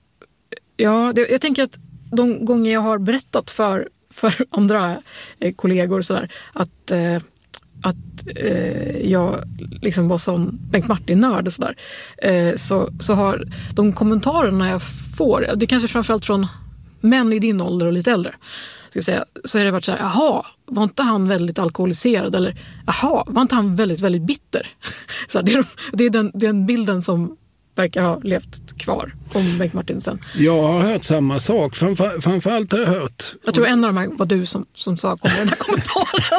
ja, det, jag tänker att de gånger jag har berättat för, för andra eh, kollegor så där, att, eh, att eh, jag liksom var sån Bengt Martin-nörd och sådär, eh, så, så har de kommentarerna jag får, det kanske framförallt från män i din ålder och lite äldre, ska jag säga, så har det varit så här, jaha, var inte han väldigt alkoholiserad? Eller, jaha, var inte han väldigt, väldigt bitter? Så det är, det är den, den bilden som verkar ha levt kvar om Bengt Martin sen. Jag har hört samma sak. Framför, framförallt har jag hört... Jag tror en av dem var du som, som sa kom med den här kommentaren.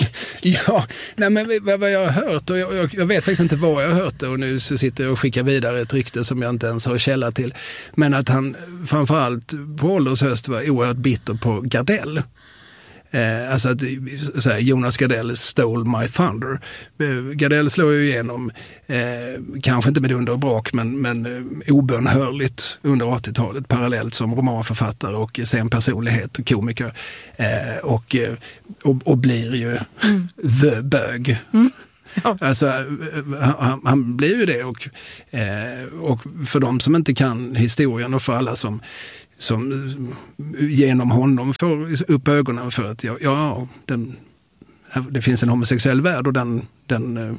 Ja, nej, men vad jag har hört, och jag, jag, jag vet faktiskt inte vad jag har hört det, och nu så sitter jag och skickar vidare ett rykte som jag inte ens har källa till. Men att han framförallt på ålders höst var oerhört bitter på Gardell. Eh, alltså att så här, Jonas Gardell stole my thunder. Eh, Gardell slår ju igenom, eh, kanske inte med dunder och brak, men, men eh, obönhörligt under åttiotalet parallellt som romanförfattare och sen personlighet och komiker. Eh, och, och, och blir ju mm. the bög. Mm. Ja. Alltså, han, han blir ju det och, eh, och för de som inte kan historien och för alla som, som genom honom får upp ögonen för att ja, ja den, det finns en homosexuell värld och den, den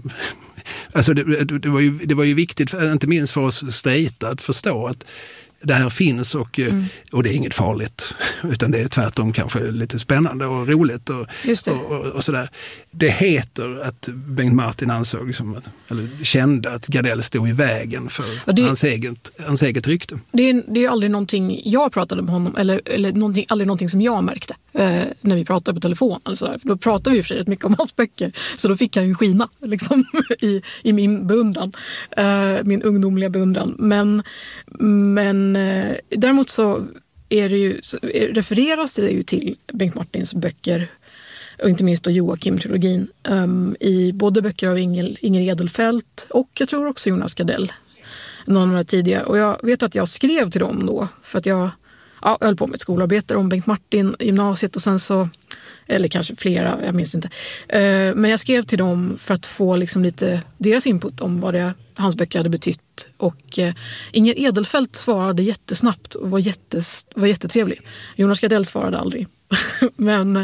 alltså det, det, var ju, det var ju viktigt, inte minst för oss straighta, att förstå att det här finns och, mm. och det är inget farligt, utan det är tvärtom kanske lite spännande och roligt och, och, och, och sådär. Det heter att Bengt Martin ansåg som, eller kände att Gardell stod i vägen för det, hans, eget, hans eget rykte. Det är, det är aldrig någonting jag pratade med honom, eller, eller någonting, aldrig någonting som jag märkte eh, när vi pratade på telefon. Alltså, då pratade vi för sig rätt mycket om hans böcker, så då fick han ju skina liksom, i, i min beundran, eh, min ungdomliga beundran. Men, men eh, däremot så är det ju, så refereras det ju till Bengt Martins böcker och inte minst då Joakim-trilogin um, i både böcker av Inger, Inger Edelfelt och jag tror också Jonas Gardell, någon av de här tidiga. Och jag vet att jag skrev till dem då för att jag, ja, jag höll på med ett skolarbete om Bengt Martin i gymnasiet och sen så, eller kanske flera, jag minns inte. Uh, men jag skrev till dem för att få liksom lite deras input om vad det, hans böcker hade betytt. Och uh, Inger Edelfelt svarade jättesnabbt och var, jättes, var jättetrevlig. Jonas Gardell svarade aldrig. men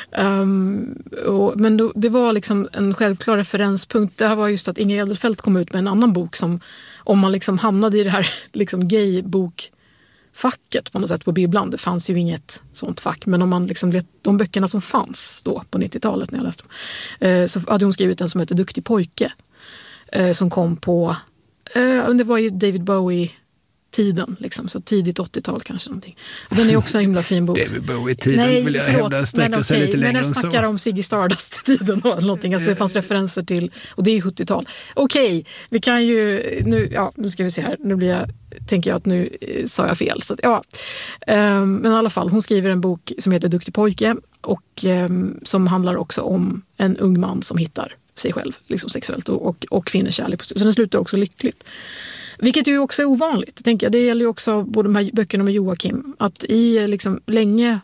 um, och, men då, det var liksom en självklar referenspunkt. Det här var just att Inger Edelfelt kom ut med en annan bok som, om man liksom hamnade i det här liksom gay-bokfacket på något sätt på bibblan, det fanns ju inget sånt fack, men om man liksom let, de böckerna som fanns då på nittiotalet när jag läste dem, eh, så hade hon skrivit en som heter Duktig pojke, eh, som kom på eh, det var ju David Bowie tiden, liksom, så tidigt åttiotal kanske någonting. Den är också en himla fin bok. David Bowie-tiden vill jag förlåt, hävda sträcker sig okay, lite längre än så. Men jag snackar om Ziggy Stardust-tiden eller någonting, alltså det fanns referenser till, och det är ju sjuttiotal. Okej, okay, vi kan ju, nu, ja, nu ska vi se här, nu blir jag, tänker jag att nu sa jag fel. Så att, ja. Um, men i alla fall, hon skriver en bok som heter Duktig pojke och um, som handlar också om en ung man som hittar sig själv, liksom sexuellt och, och, och finner kärlek på slutet. Så den slutar också lyckligt. Vilket ju också är ovanligt. Tänker jag. Det gäller ju också både de här böckerna med Joakim. Att i liksom länge,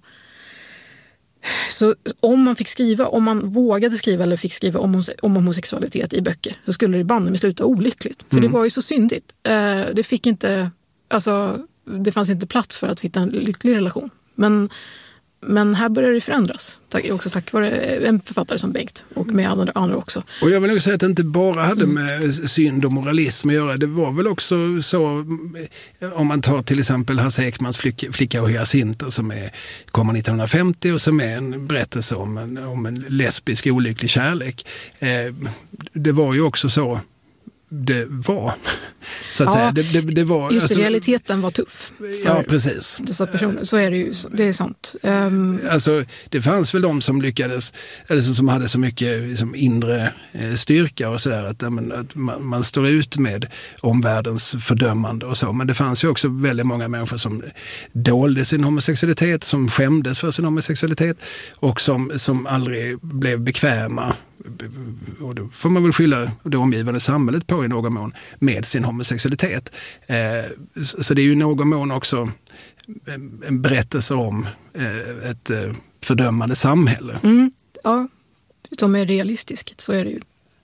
så om man fick skriva, om man vågade skriva eller fick skriva om, om homosexualitet i böcker, så skulle det banne med sluta olyckligt. För mm. det var ju så syndigt. Det fick inte, alltså det fanns inte plats för att hitta en lycklig relation. Men Men här börjar det förändras, tack, också tack vare en författare som Bengt och med andra, andra också. Och jag vill nog säga att det inte bara hade med synd och moralism att göra. Det var väl också så, om man tar till exempel Hasse Ekmans flicka, flicka och Hyacinta som är, kommer nittonhundrafemtio och som är en berättelse om en, om en lesbisk olycklig kärlek. Eh, det var ju också så det var, så att ja, säga. Det, det, det var, just alltså, realiteten var tuff. Ja, precis. Dessa personer, så är det ju, det är sant. Um, alltså, det fanns väl de som lyckades, eller som, som hade så mycket liksom, inre eh, styrka och sådär, att, men, att man, man står ut med omvärldens fördömande och så. Men det fanns ju också väldigt många människor som dolde sin homosexualitet, som skämdes för sin homosexualitet och som, som aldrig blev bekväma. Och då får man väl skylla det omgivande samhället på i någon mån med sin homosexualitet. Eh, så det är ju i någon mån också en berättelse om eh, ett eh, fördömande samhälle. Mm, ja, som är realistiskt, så är det ju.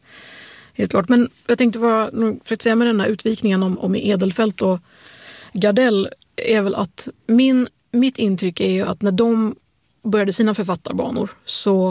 Helt klart. Men jag tänkte vad, för att säga med den här utvikningen om, om Edelfelt och Gardell är väl att min, mitt intryck är ju att när de började sina författarbanor så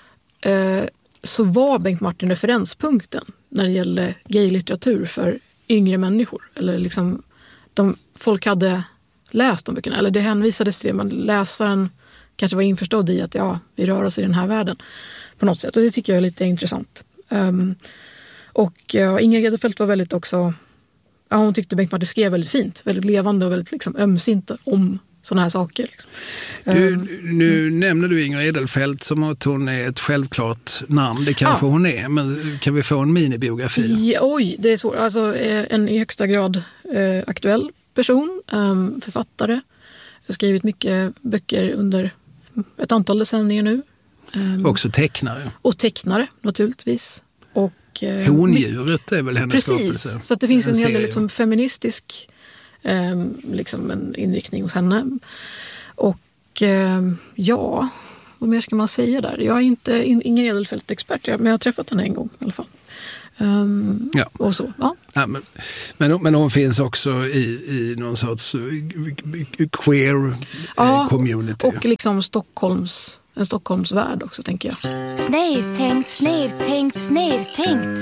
eh, så var Bengt Martin referenspunkten när det gällde gaylitteratur för yngre människor. Eller liksom, de, folk hade läst de böckerna, eller det hänvisades till det, men läsaren kanske var införstådd i att ja, vi rör oss i den här världen på något sätt. Och det tycker jag är lite intressant. Um, och ja, Inger Edelfelt var väldigt också, ja, hon tyckte Bengt Martin skrev väldigt fint, väldigt levande och väldigt liksom ömsint om sådana här saker. Liksom. Du, nu mm. nämner du Inger Edelfelt som att hon är ett självklart namn. Det kanske ja. hon är, men kan vi få en minibiografi? Ja, oj, det är så. Alltså, en i högsta grad eh, aktuell person, eh, författare. Jag har skrivit mycket böcker under ett antal decennier nu. Också tecknare. Och tecknare naturligtvis. Och, eh, Hondjuret är väl hennes precis, skapelse. Precis, så att det finns en, en hel del liksom, feministisk eh, liksom en inriktning hos henne. Och eh, ja, vad mer ska man säga där? Jag är inte in, ingen Edelfelt-expert, men jag har träffat henne en gång i alla fall. Um, ja. Och så, ja. Ja, men, men, men hon finns också i, i någon sorts queer ja, community. Och liksom Stockholms, en Stockholmsvärld också, tänker jag. Snedtänkt, snedtänkt, snedtänkt.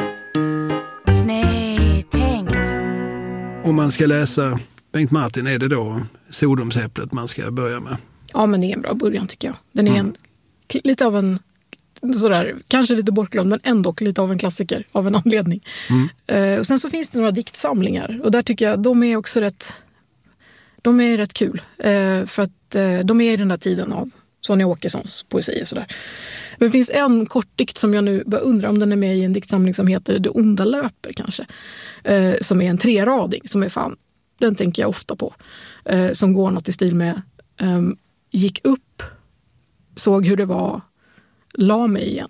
Snedtänkt. Om man ska läsa Bengt Martin, är det då Sodomsäpplet man ska börja med? Ja, men det är en bra början tycker jag. Den är mm. en, lite av en sådär, kanske lite bortglömd, men ändå lite av en klassiker av en anledning. Mm. Uh, och sen så finns det några diktsamlingar och där tycker jag de är också rätt de är rätt kul. Uh, för att uh, de är i den där tiden av Sonja Åkessons poesi och sådär. Men det finns en kortdikt som jag nu bara undrar om den är med i en diktsamling som heter Det onda löper kanske. Uh, som är en trerading som är fan, den tänker jag ofta på. Uh, som går något i stil med um, gick upp, såg hur det var, la mig igen.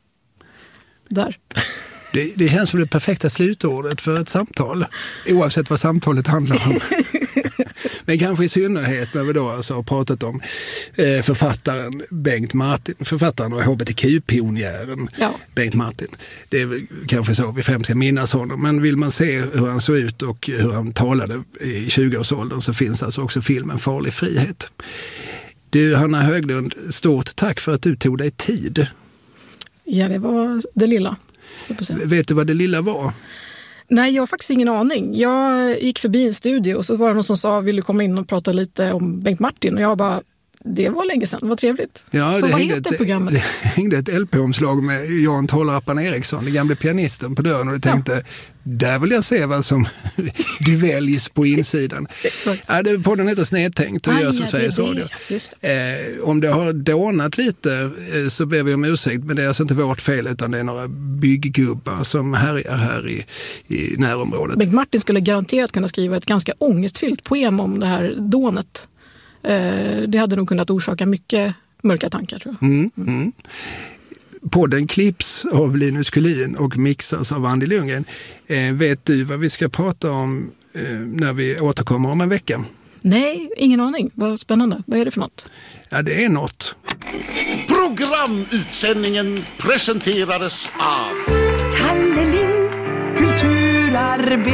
Där. Det, det känns som det perfekta slutordet för ett samtal. Oavsett vad samtalet handlar om. Men kanske i synnerhet när vi då alltså har pratat om eh, författaren Bengt Martin. Författaren och H B T Q-pionjären ja. Bengt Martin. Det är väl kanske så vi främst ska minnas honom. Men vill man se hur han såg ut och hur han talade i tjugoårsåldern så finns alltså också filmen Farlig frihet. Du, Hanna Höglund, stort tack för att du tog dig tid. Ja, det var det lilla. Vet du vad det lilla var? Nej, jag har faktiskt ingen aning. Jag gick förbi en studio och så var det någon som sa, vill du komma in och prata lite om Bengt Martin? Och jag bara, det var länge sedan, vad trevligt. Ja, så det vad hängde heter ett, programmet? Det hängde ett L P-omslag med Jan Tollappan Eriksson, den gamla pianisten, på dörren och jag tänkte, ja. Där vill jag se vad som du väljs på insidan. Ja, det, podden heter Snedtänkt och görs av Sveriges Radio. Eh, om det har dånat lite eh, så ber vi om ursäkt, men det är alltså inte vårt fel utan det är några bygggubbar som härjar här i, i närområdet. Bengt Martin skulle garanterat kunna skriva ett ganska ångestfyllt poem om det här dånet. Eh, det hade nog kunnat orsaka mycket mörka tankar, tror jag. Mm, mm. Podden klipps av Linus Kullin och mixas av Andy Lundgren. Eh, vet du vad vi ska prata om eh, när vi återkommer om en vecka? Nej, ingen aning. Vad spännande. Vad är det för något? Ja, det är något. Programutsändningen presenterades av Kalle Lind, kulturarbetare.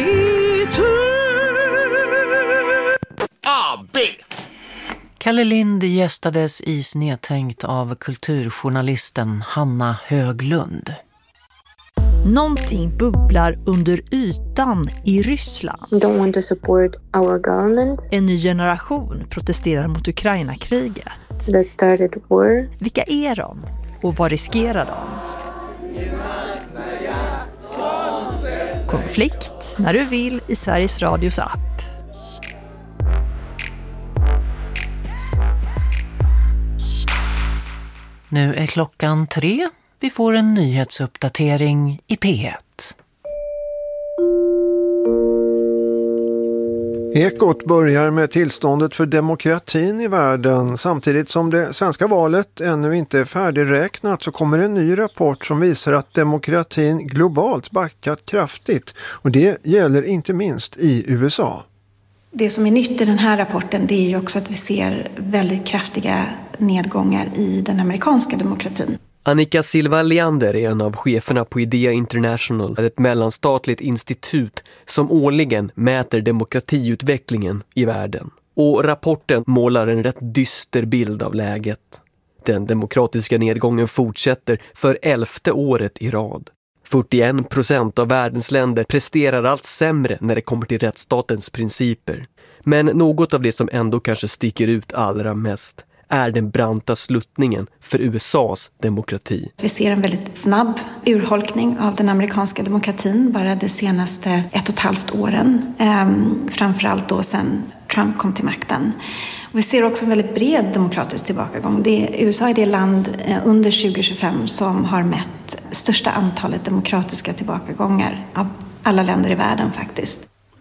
A B. Kalle Lind gästades i Snedtänkt av kulturjournalisten Hanna Höglund. Någonting bubblar under ytan i Ryssland. Don't want to support our government. En ny generation protesterar mot Ukraina-kriget. That started war. Vilka är de? Och vad riskerar de? Konflikt när du vill i Sveriges Radios app. Nu är klockan tre. Vi får en nyhetsuppdatering i P ett. Ekot börjar med tillståndet för demokratin i världen. Samtidigt som det svenska valet ännu inte är färdigräknat så kommer en ny rapport som visar att demokratin globalt backat kraftigt. Och det gäller inte minst i U S A. Det som är nytt i den här rapporten det är ju också att vi ser väldigt kraftiga nedgångar i den amerikanska demokratin. Annika Silva Leander är en av cheferna på Idea International, ett mellanstatligt institut som årligen mäter demokratiutvecklingen i världen. Och rapporten målar en rätt dyster bild av läget. Den demokratiska nedgången fortsätter för elfte året i rad. fyrtioen procent av världens länder presterar allt sämre när det kommer till rättsstatens principer. Men något av det som ändå kanske sticker ut allra mest är den branta sluttningen för U S A:s demokrati. Vi ser en väldigt snabb urholkning av den amerikanska demokratin bara de senaste ett och ett halvt åren. Ehm, framförallt då sedan Trump kom till makten. Och vi ser också en väldigt bred demokratisk tillbakagång. Det är, U S A är det land eh, under tjugo tjugofem som har mätt största antalet demokratiska tillbakagångar av alla länder i världen faktiskt.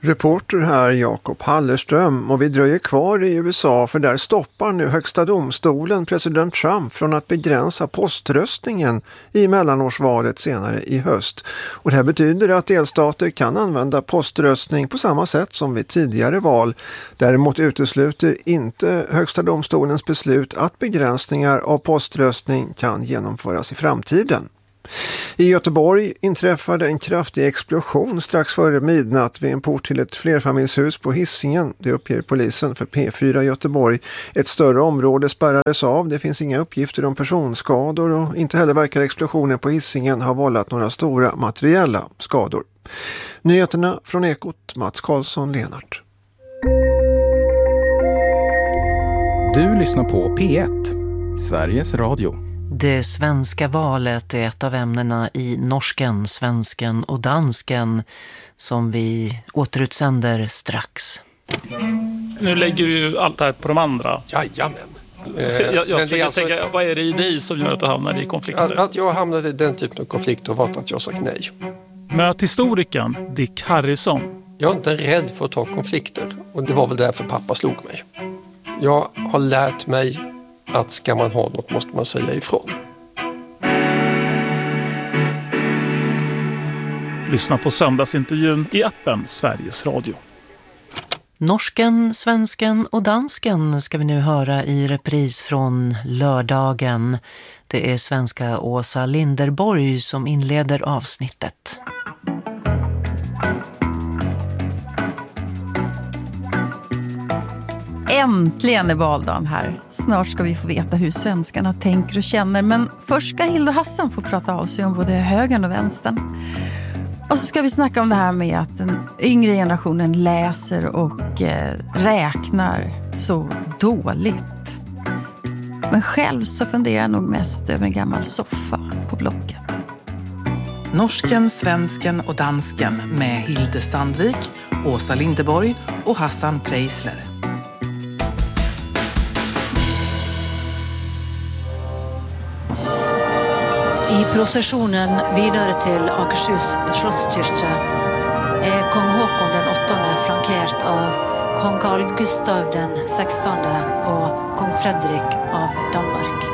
Reporter här Jakob Hallerström, och vi dröjer kvar i U S A för där stoppar nu högsta domstolen president Trump från att begränsa poströstningen i mellanårsvalet senare i höst. Och det här betyder att delstater kan använda poströstning på samma sätt som vid tidigare val. Däremot utesluter inte högsta domstolens beslut att begränsningar av poströstning kan genomföras i framtiden. I Göteborg inträffade en kraftig explosion strax före midnatt vid en port till ett flerfamiljshus på Hisingen. Det uppger polisen för P fyra Göteborg. Ett större område spärrades av. Det finns inga uppgifter om personskador och inte heller verkar explosionen på Hisingen ha vållat några stora materiella skador. Nyheterna från Ekot, Mats Karlsson, Lenart. Du lyssnar på P ett, Sveriges Radio. Det svenska valet är ett av ämnena i norsken, svensken och dansken som vi återutsänder strax. Nu lägger du ju allt det här på de andra. Jajamän. Eh, jag jag försöker alltså, tänka, vad är det i dig som gör att du hamnar i konflikter? Att, att jag hamnade i den typen av konflikt och varit att jag sagt nej. Möt historikern Dick Harrison. Jag är inte rädd för att ta konflikter och det var väl därför pappa slog mig. Jag har lärt mig att ska man ha något måste man säga ifrån. Lyssna på söndagsintervjun i appen Sveriges Radio. Norsken, svensken och dansken ska vi nu höra i repris från lördagen. Det är svenska Åsa Linderborg som inleder avsnittet. Äntligen är valdagen här. Snart ska vi få veta hur svenskarna tänker och känner. Men först ska Hilda Hassan få prata av sig om både högern och vänstern. Och så ska vi snacka om det här med att den yngre generationen läser och eh, räknar så dåligt. Men själv så funderar jag nog mest över en gammal soffa på Blocket. Norsken, svensken och dansken med Hilde Sandvik, Åsa Linderborg och Hassan Preisler. I processionen vidare till Akershus slottskyrka är kung Håkon den åttonde flankerat av kung Carl Gustav den sextonde och kung Fredrik av Danmark.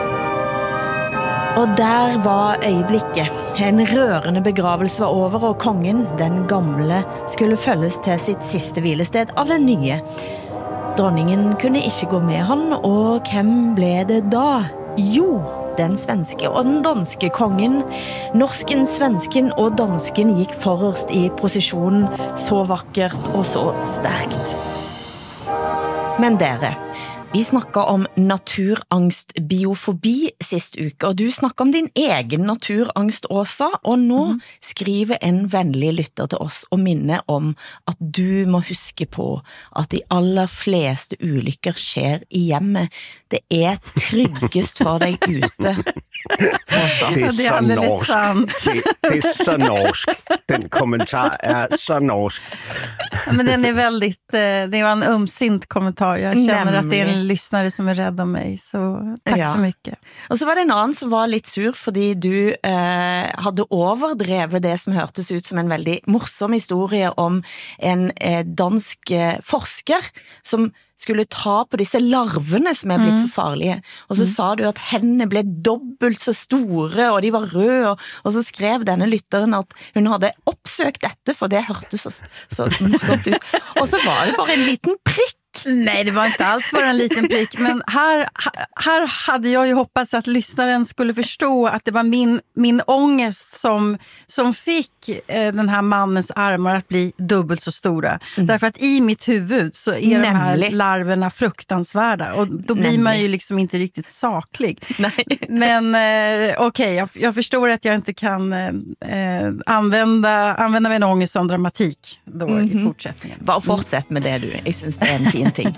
Och där var øyeblikket. En rørende begravelse var over, og kongen, den gamle, skulle følges til sitt siste hvilested av den nye. Dronningen kunne ikke gå med han, og hvem ble det da? Jo, den svenske og den danske kongen. Norsken, svensken og dansken gikk forrest i prosesjonen, så vakkert og så sterkt. Men dere, vi snakket om naturangst, biofobi sist uke, og du snakket om din egen naturangst, Åsa, og nå mm. skriver en vennlig lytter til oss og minner om at du må huske på at de aller fleste ulykker skjer i hjemmet. Det er tryggest for deg ute. Åsa. Det är så norskt. Det, det är så norskt. Den kommentar är så norsk. Men den är väldigt, det var en ömsint kommentar. Jag känner Nämligen. att det är en lyssnare som är rädd om mig. Så tack ja. så mycket. Och så var det en annan som var lite sur fordi du eh, hade överdrevet det som hörtes ut som en väldigt morsom historia om en eh, dansk eh, forskare som skulle ta på disse larvene som er blitt mm. så farlige. Og så mm. sa du at hendene ble dobbelt så store, og de var røde, og, og så skrev denne lytteren at hun hadde oppsøkt dette, for det hørtes så, så morsomt ut. Og så var det bare en liten prikk. Nej, det var inte alls bara en liten prick, men här, här hade jag ju hoppats att lyssnaren skulle förstå att det var min, min ångest som, som fick eh, den här mannens armar att bli dubbelt så stora. Mm. Därför att i mitt huvud så är Nämlig. de här larverna fruktansvärda och då blir Nämlig. man ju liksom inte riktigt saklig. Nej. Men eh, okej, okay, jag, jag förstår att jag inte kan eh, använda, använda min ångest som dramatik då mm-hmm. i fortsättningen. Bara fortsätt med det du, jag syns det är en fin ting.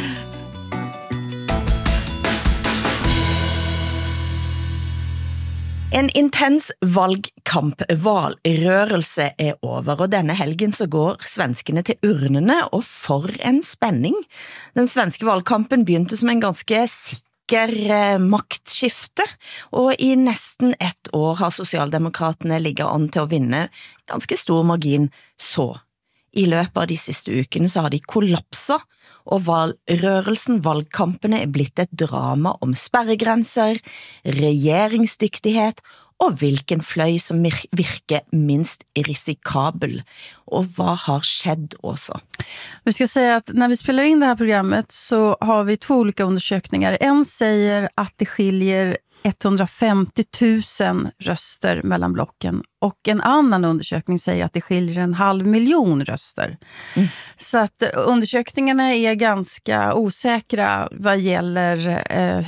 En intens valgkamp, valrørelse er over, og denne helgen så går svenskene til urnene, og for en spenning. Den svenske valgkampen begynte som en ganske sikker maktskifte, og i nesten ett år har Socialdemokraterne ligget an til å vinne ganske stor margin så. I løpet av de siste ukene så har de kollapset, og valgrørelsen, valgkampene er blitt et drama om sperregrenser, regjeringsdyktighet og hvilken fløy som virker minst risikabel. Och vad har skett också? Vi ska säga att när vi spelar in det här programmet så har vi två olika undersökningar. En säger att det skiljer etthundrafemtio tusen röster mellan blocken och en annan undersökning säger att det skiljer en halv miljon röster. Mm. Så att undersökningarna är ganska osäkra vad gäller eh,